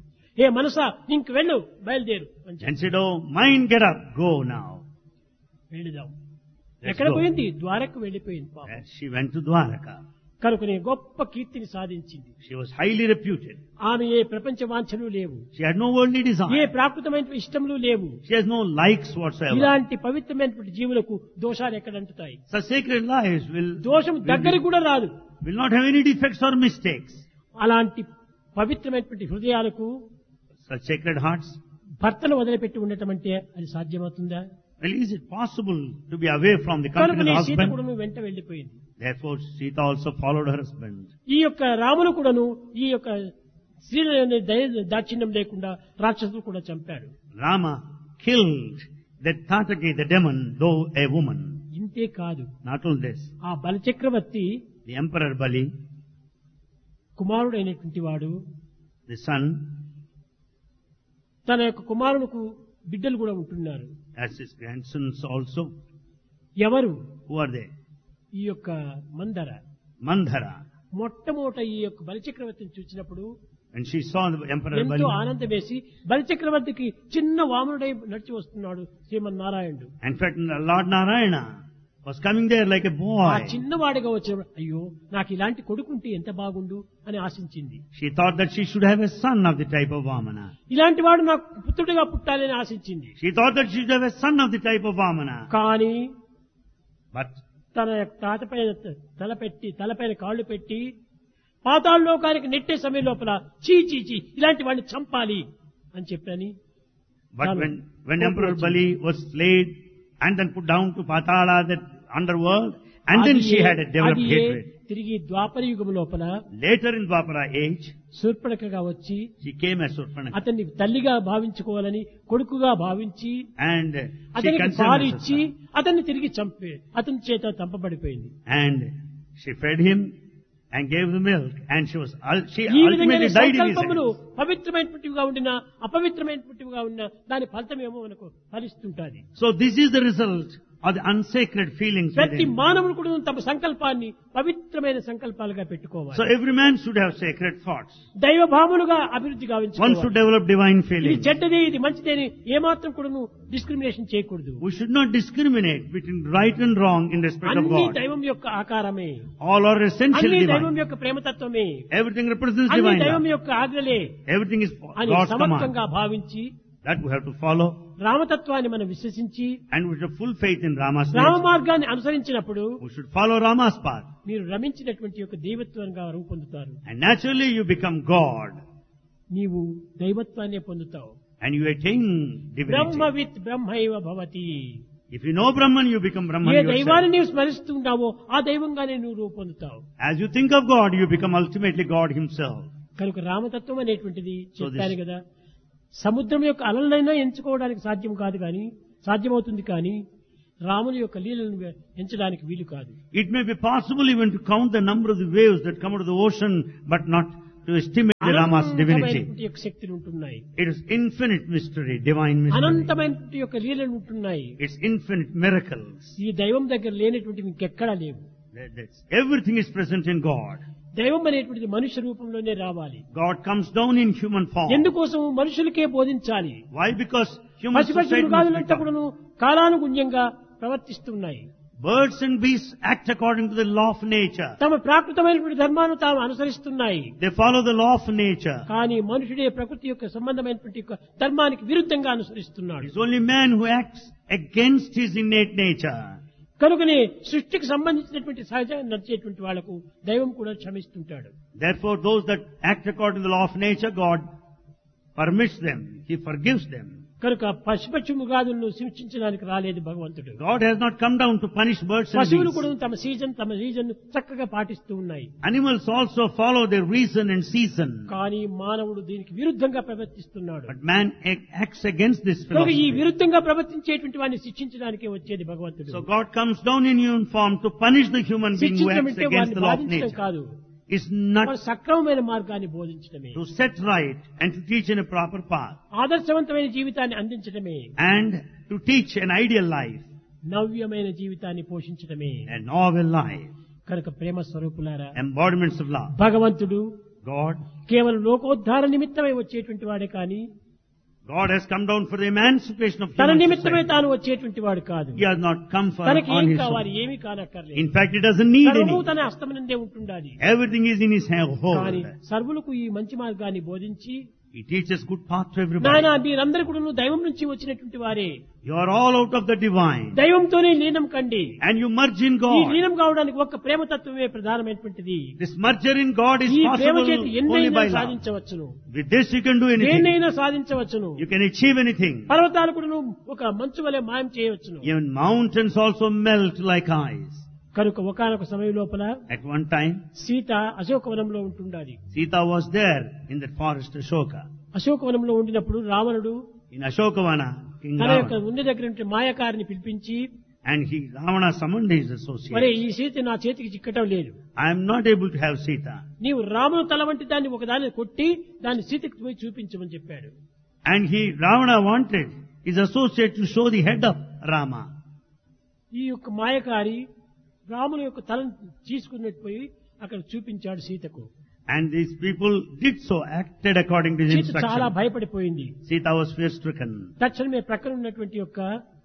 ఏ మనసా ఇంక వెళ్ళు బయలుదేరు అని చెప్పి and said, oh, mind, get up, go now. వెళ్ళిదాం. Let's ఎక్కడ go. పోయింది? ద్వారకు వెళ్ళిపోయింది పాపం. And she went to Dwaraka. కనుకనే గొప్ప కీర్తిని సాధించింది. She was highly reputed. ఆమె ఏ ప్రపంచ వాంఛలు లేవు, She had no worldly A desire. ప్రాకృతమైన ఇష్టములు లేవు. She has no likes whatsoever. ఇలాంటి పవిత్రమైనటువంటి జీవులకు దోషాలు ఎక్కడ అంటుతాయి? Such sacred lives will, దోషం will, దగ్గరికి కూడా రాదు. will not have any defects or mistakes. అలాంటి పవిత్రమైనటువంటి హృదయాలకు Such sacred hearts. భర్తను వదిలిపెట్టి ఉండటం అంటే అది సాధ్యమవుతుందా? Well, is it possible to be away from the company కనుకనే of the సీత husband? కూడాను వెంట వెళ్లిపోయింది. Therefore, Sita also followed her husband. ఈ యొక్క రామును కూడాను ఈ యొక్క స్త్రీలని దయ దాక్షిణ్యం లేకుండా రాక్షసులు కూడా చంపాడు. Rama killed that Tataki, the demon, though a woman. ఇంతే కాదు, Not only this, ఆ బలిచక్రవర్తి the Emperor Bali, కుమారుడైనటువంటి వాడు the son, తన యొక్క కుమారునికి బిడ్డలు కూడా ఉంటున్నారు. as his grandsons also. ఎవరు? Who are they? ఈ యొక్క మందర. Mandhara. మొట్టమొదట ఈ యొక్క బలిచక్రవర్తిని చూసినప్పుడు When she saw the Emperor ఎంతో Bali, ఆనందం వేసి బలిచక్రవర్తికి చిన్న వామనుడై నడిచి వస్తున్నాడు శ్రీమన్నారాయణుడు. in fact, Lord Narayana was coming there like a ఆ boy. చిన్నవాడిగా వచ్చినప్పుడు అయ్యో నాకు ఇలాంటి కొడుకుంటే ఎంత బాగుండు అని ఆశించింది. She thought that she should have a son of the type of Vamana. ఇలాంటి వాడు నాకు పుత్రుడిగా పుట్టాలని ఆశించింది. She thought that she should have a son of the type of Vamana. కానీ But తన తాతపైన తలపెట్టి తలపైన కాళ్ళు పెట్టి పాతాళ లోకానికి నెట్టే సమయం లోపల చీ చీ చీ ఇలాంటి వాడిని చంపాలి అని చెప్పని. But when, when Emperor Bali was slayed and then put down to Patala, that underworld, and then she had a developed hatred. తిరిగి ద్వాపర యుగం లోపల Later in Dwapara age, శూర్పణఖగా వచ్చి she came as Surpanakha. అతన్ని తల్లిగా భావించుకోవాలని కొడుకుగా భావించి And she అతనికి considered పాలు him as a ఇచ్చి son. అతన్ని తిరిగి చంపే అతని చేత చంపబడిపోయింది. And she fed him and gave the milk, and she was ul- she ఈ విధంగా ultimately died in his సంకల్పములు hands. పవిత్రమైనటువంటివిగా ఉండినా అపవిత్రమైనటువంటివిగా ఉన్నా దాని ఫలితమేమో మనకు ఫలిస్తుంటాది. So this is the result of the unsacred feelings ప్రతి within. మానవుడు కూడా తమ సంకల్పాన్ని పవిత్రమైన సంకల్పాలుగా పెట్టుకోవాలి. So every man should have sacred thoughts. దైవ భావములుగా అభివృద్ధి One గావించుకోవాలి. should develop divine ఇది feelings. చెడ్డది ఇది మంచిది అని ఏమాత్రం కూడా డిస్క్రిమినేషన్ చేయకూడదు. We should not discriminate between right and wrong in respect of అన్ని God. దైవం యొక్క ఆకారమే, All are essentially అన్ని దైవం divine. యొక్క ప్రేమతత్వమే, Everything represents అన్ని divine దైవం love. యొక్క ఆజ్ఞలే Everything is అని God's command. సమర్థంగా భావించి That we have to follow, రామతత్వాన్ని మనం విశ్వసించి and we should have full faith in Rama's Rama nature. మార్గాన్ని అనుసరించినప్పుడు We should follow Rama's path. మీరు రమించినటువంటి యొక్క దైవత్వంగా రూపొందుతారు. And naturally you become God. నీవు దైవత్వాన్ని పొందుతావు. And you attain divinity. బ్రహ్మవిత్ బ్రహ్మైవ Bhavati. If you know Brahman, you become Brahman ఏ దైవాన్ని yourself. నీవు స్మరిస్తుంటావో ఆ దైవంగానే నువ్వు రూపొందుతావు. As you think of God, you become ultimately God Himself. కనుక రామతత్వం అనేటువంటిది So చెప్పాను this- కదా, సముద్రం యొక్క అలలనైనా ఎంచుకోవడానికి సాధ్యం కాదు, కానీ సాధ్యమవుతుంది, కానీ రాముని యొక్క లీలను ఎంచడానికి వీలు కాదు. It may be possible even to count the number of the waves that come out of the ocean, but not to estimate the Rama's divinity. అనంతమైనటువంటి యొక్క శక్తులు ఉంటున్నాయి, It is infinite mystery, divine mystery. అనంతమైనటువంటి యొక్క లీలలు ఉంటున్నాయి. It's infinite miracles. ఈ దైవం దగ్గర లేనటువంటివి ఇంకెక్కడా లేవు. That- that's- Everything is present in God. దైవం అనేటువంటిది మనుష్య రూపంలోనే రావాలి. God comes down in human form. ఎందుకోసం మనుషులకే బోధించాలి. Why? Because human పశు పక్షి society must మృగాదులంతా become. కూడాను కాలానుగుణ్యంగా ప్రవర్తిస్తున్నాయి. Birds and beasts act according to the law of nature. తమ ప్రాకృతమైనటువంటి ధర్మాన్ని తాము అనుసరిస్తున్నాయి. They follow the law of nature. కానీ మనుషుడే ప్రకృతి యొక్క సంబంధమైనటువంటి యొక్క ధర్మానికి విరుద్ధంగా అనుసరిస్తున్నాడు. It's only man who acts against his innate nature. కనుకనే సృష్టికి సంబంధించినటువంటి సహజంగా నడిచేటువంటి వాళ్లకు దైవం కూడా క్షమిస్తుంటాడు. Therefore, those that act according to the law of nature, God permits them. He forgives them. కనుక పశుపక్షి మృగాదులను శిక్షించడానికి రాలేదు భగవంతుడు. God has not come down to punish birds and పశువులు beasts. కూడా తమ సీజన్ తమ రీజన్ చక్కగా పాటిస్తూ ఉన్నాయి. Animals also follow their reason and season. కానీ మానవుడు దీనికి విరుద్ధంగా ప్రవర్తిస్తున్నాడు. But man ac- acts against this కనుక ఈ philosophy. విరుద్ధంగా ప్రవర్తించేటువంటి వాడిని శిక్షించడానికే వచ్చేది భగవంతుడు. So God comes down in human form to punish the human being who శిక్షించడం acts అంటే against వాడిని the law of బాధించడం nature. కాదు, It's not వాడు సక్రమమైన మార్గాన్ని బోధించడమే, to set right and to teach in a proper path ఆదర్శవంతమైన జీవితాన్ని అందించడమే, and to teach an ideal life, నవ్యమైన జీవితాన్ని పోషించడమే. a novel life, కనుక ప్రేమ స్వరూపులారా, embodiments of love. భగవంతుడు God, కేవలం లోకోద్ధార నిమిత్తమై వచ్చేటువంటి వాడే కానీ God has come down for the emancipation of తన human నిమిత్తమే society. తాను వచ్చేటువంటి వాడు కాదు. He has not come for తనకి on ఏం his కావాలి, own. ఏమీ కానక్కర్లేదు. In fact, he doesn't need సర్వము any. తన హస్తమునందే ఉంటుండాలి. Everything is in his hand కానీ hold. సర్వులకు ఈ మంచి మార్గాన్ని బోధించి, He teaches good path to నాయన everybody. మీరందరూ కూడా దైవం నుంచి వచ్చినటువంటి వారే, You are all out of the divine. దైవంతోనే లీనం కండి. And you merge in ఈ God. లీనం కావడానికి ఒక్క ప్రేమతత్వమే ప్రధానమైనటువంటిది. This merger in God is ఈ ప్రేమ possible చేతి only ఎన్నైనా by love. సాధించవచ్చును, With this you can do anything. దేన్నైనా సాధించవచ్చును. You can achieve anything. పర్వతాలు కూడా ఒక మంచు వలె మాయం చేయవచ్చును. Even mountains also melt like ice. కనుక ఒకానొక సమయం లోపల At one time, సీత అశోకవనంలో ఉంటుండాలి. Sita was there in that forest Ashoka. అశోకవనంలో ఉండినప్పుడు రావణుడు In Ashokavana, King తన యొక్క Ravana. ఉండి దగ్గర ఉంటే మాయకారిని పిలిపించి, And he, Ravana summoned his మరి associates. ఈ సీత నా చేతికి చిక్కటం లేదు, I am not able to have Sita. నీవు రామును తల వంటి దాన్ని ఒకదాన్ని కొట్టి దాన్ని సీతకి పోయి చూపించమని చెప్పాడు. And he, Ravana wanted his associate to show the head of Rama. ఈ యొక్క మాయకారి రాముని యొక్క తలను తీసుకున్నట్టు పోయి అక్కడ చూపించాడు సీతకు. And these people did so, acted according to his Sita చాలా instruction. భయపడిపోయింది. Sita was fear-stricken. తక్షణమే ప్రక్కన ఉన్నటువంటి యొక్క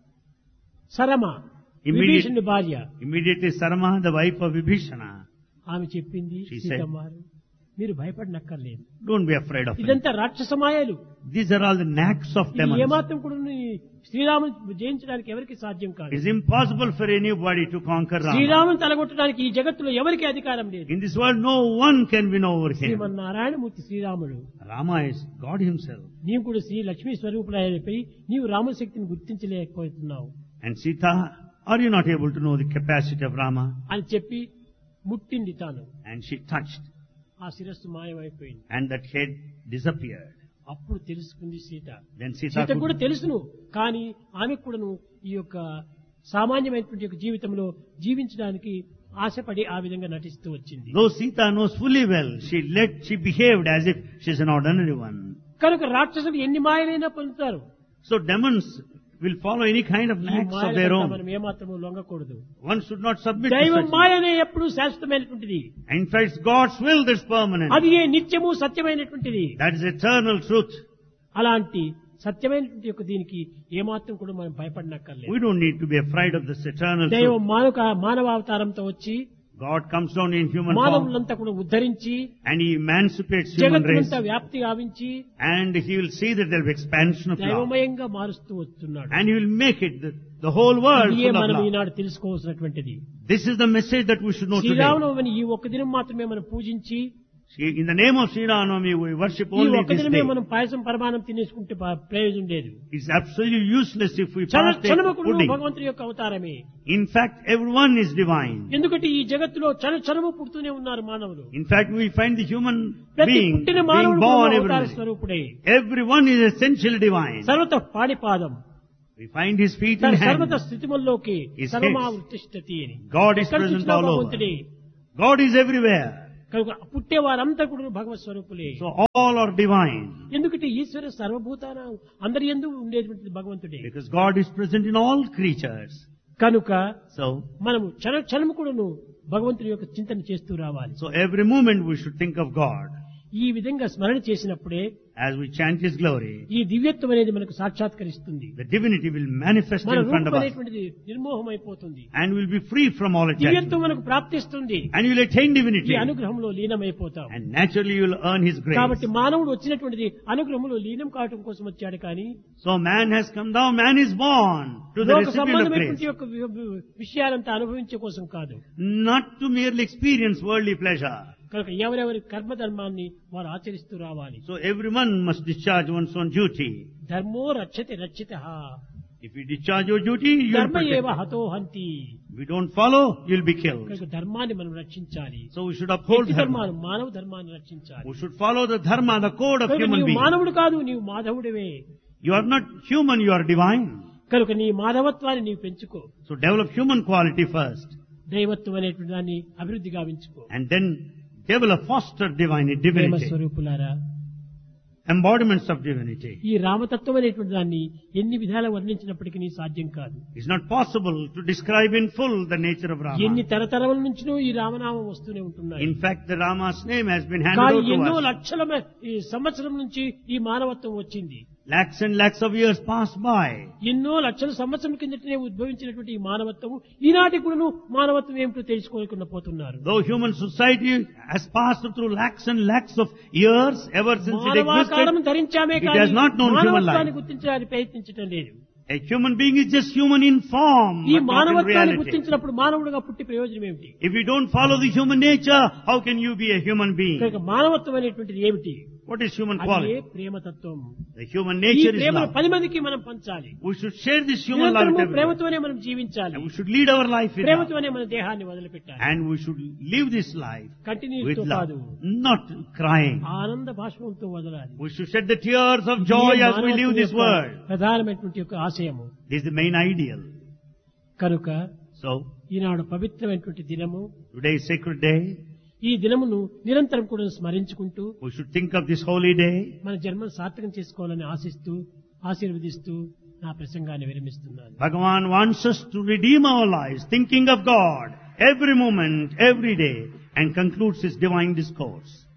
సరమ Immediate- విభీషణుడి భార్య Immediately Sarma, the wife of Vibhishana, ఆమె చెప్పింది, She said, సీతమ్మారు మీరు భయపడనక్కర్లేదు, don't be afraid of him. ఇదంతా రాక్షస మాయలు, These are all the knacks of ఇది demons. ఏమాత్రం కూడా శ్రీరాముని జయించడానికి ఎవరికి సాధ్యం కాదు. It's impossible for anybody to conquer Rama. శ్రీరాముని తలగొట్టడానికి ఈ జగత్తులో ఎవరికి అధికారం లేదు. In this world, no one can win over him. Srimannarayanamurthy శ్రీరాముడు, Rama is God himself. నీవు కూడా శ్రీ లక్ష్మీ స్వరూపులైపోయి నీవు రాముల శక్తిని గుర్తించలేకపోతున్నావు And Sita, are you not able to know the capacity of Rama? అని చెప్పి ముట్టింది తాను. And she touched, ఆ శిరస్సు మాయమైపోయింది. and that head disappeared. అప్పుడు తెలుసుకుంది సీత. Then Sita సీత కూడా could, తెలుసును, కానీ ఆమెకు కూడాను ఈ యొక్క సామాన్యమైనటువంటి యొక్క జీవితంలో జీవించడానికి ఆశపడి ఆ విధంగా నటిస్తూ వచ్చింది. though Sita knows fully well, she let, she behaved as if she's an ordinary one. కనుక రాక్షసులు ఎన్ని మాయలైనా పొందుతారు. So demons will follow any kind of ఈ knacks of their మాయలకు own. మనం ఏమాత్రము లొంగకూడదు. One should not submit to దైవం such. మాయనే ఎప్పుడు శాశ్వతమైనటువంటిది. In fact, God's will that's permanent. అది ఏ నిత్యము సత్యమైనటువంటిది. That is eternal truth. అలాంటి సత్యమైనటువంటి యొక్క దీనికి ఏమాత్రం కూడా మనం భయపడనక్కర్లేదు. We don't need to be afraid of this eternal దైవం truth. మానవ మానవావతారంతో వచ్చి God comes down in human form మానవులంతా కూడా ఉద్ధరించి and He emancipates human race. జగత్తునంతా వ్యాప్తి గావించి And He will see that there will be expansion of love. దైవమయంగా మారుస్తూ వస్తున్నాడు. And He will make it the, the whole world ఇదే full of మనం love. Eenadu తెలుసుకోవాల్సినటువంటిది. This is the message that we should know today. శ్రీరామనవమిని ఈ ఒక్క దినం మాత్రమే మనం పూజించి See, in the name of Sri Ramnavami, we worship ఈ only ఒక్క this దినమే day. మనం పాయసం పరమానం తినేసుకుంటే ప- ప్రయోజనం లేదు. It's absolutely useless if we చల partake of చలమకుడు pudding. భగవంతుడి యొక్క అవతారమే. In fact, everyone is divine. ఎందుకంటే ఈ జగత్తులో చల చలము పుడుతూనే ఉన్నారు మానవులు. In fact, we find the human ప్రతి being పుట్టిన being మానవుడు born అవతార everywhere. స్వరూపుడే. Everyone is essentially divine. సర్వత పాణిపాదం We find his feet తన and సర్వత hands. స్థితిమల్లోకి His సర్వమావృతిష్టతి అని. God is ఎక్కడ present చూసినా all over. భగవంతుడే. God is everywhere. కనుక పుట్టే వారంతా కూడా భగవత్ స్వరూపులే. So all are divine. ఎందుకంటే ఈశ్వర సర్వభూతాన అందరి యందు ఉండేటువంటి భగవంతుడే. Because God is present in all creatures. కనుక So, మనము క్షణ క్షణము కూడాను భగవంతుని యొక్క చింతన చేస్తూ రావాలి. so every moment we should think of God. ఈ విధంగా స్మరణ చేసినప్పుడే As we chant His glory, ఈ దివ్యత్వం అనేది మనకు సాక్షాత్కరిస్తుంది. the divinity will manifest మన in front రూపం of us. అనేటువంటిది నిర్మోహమైపోతుంది. And we'll be free from all దివ్యత్వం attachment. మనకు ప్రాప్తిస్తుంది. And you'll attain ఈ divinity. అనుగ్రహంలో లీనమైపోతాం. And naturally you'll earn His grace. కాబట్టి మానవుడు వచ్చినటువంటిది అనుగ్రహంలో లీనం కావటం కోసం వచ్చాడు కానీ So man has come down, man is born to the లోక recipient of సంబంధమైనటువంటి grace. యొక్క వి- వి- విషయాలంతా అనుభవించే కోసం కాదు. Not to merely experience worldly pleasure. కనుక ఎవరెవరి కర్మధర్మాన్ని వారు ఆచరిస్తూ రావాలి. So everyone must discharge one's own duty. ధర్మో రక్షతి రక్షిత If you discharge your duty, you'll ధర్మ ఏవ protect. హతో హంతి. If you don't follow, you'll be killed. కనుక ధర్మాన్ని మనం రక్షించాలి. So we should uphold వ్యక్తి ధర్మాన్ని dharma. మానవ ధర్మాన్ని రక్షించాలి. We should follow the dharma, the code of కనుక human నీవు being. మానవుడు కాదు, నీవు మాధవుడివే. You are not human, you are divine. కనుక నీ మాధవత్వాన్ని నీవు పెంచుకో. So develop human quality first. దైవత్వం అనేటువంటి దాన్ని అభివృద్ధి గావించుకో. And then develop, foster divine Prema divinity. స్వరూపులారా, Embodiments of divinity. ఈ రామతత్వం అనేటువంటి దాన్ని ఎన్ని విధాలు వర్ణించినప్పటికీ సాధ్యం కాదు. It's not possible to describe in full the nature of ఎన్ని Rama. తరతరముల నుంచినో ఈ రామనామం వస్తూనే ఉంటున్నాయి. In fact, the Rama's name has been handed కానీ over ఎన్నో to us. లక్షల మ- ఈ సంవత్సరం నుంచి ఈ మానవత్వం వచ్చింది. Lakhs and lakhs of years passed by. ఎన్నో లక్షల సంవత్సరం కిందటనే ఉద్భవించినటువంటి ఈ మానవత్వం ఈనాటి కూడాను మానవత్వం ఏమిటో తెలుసుకోలేకుండా పోతున్నారు. Though human society has passed through lakhs and lakhs of years ever since it మానవాకారం existed, ధరించామే it కానీ has not known human మానవత్వాన్ని life. గుర్తించడానికి ప్రయత్నించడం లేదు. A human being is just human in form, ఈ but not in మానవత్వాన్ని reality. గుర్తించినప్పుడు మానవుడిగా పుట్టి ప్రయోజనం ఏమిటి? If you don't follow the human nature, how can you be a human being? కనుక మానవత్వం అనేటువంటిది ఏమిటి? What is human అది quality? ప్రేమతత్వం. The human ఈ nature is ప్రేమను love. పది మందికి మనం పంచాలి. We should share this human love with నిరంతరము everyone. ప్రేమతోనే మనం జీవించాలి. And we should lead our life with love. ప్రేమతోనే మన దేహాన్ని వదిలిపెట్టాలి. And we should live this life continuous with తో love, కాదు, not crying. ఆనంద భాష్పంతో వదలాలి. We should shed the tears of joy ఇదే as we live మానవత్వం this యొక్క world. ప్రధానమైనటువంటి యొక్క ఆశయము. This is the main ideal. కనుక So, ఈనాడు పవిత్రమైనటువంటి దినము. today is sacred day. ఈ దినమును నిరంతరం కూడా స్మరించుకుంటూ We should think of this holy day. మన జన్మను సార్థకం చేసుకోవాలని ఆశిస్తూ ఆశీర్వదిస్తూ నా ప్రసంగాన్ని విరమిస్తున్నాను. Bhagavan wants us to redeem our lives, thinking of God every moment, every day, and concludes his divine discourse.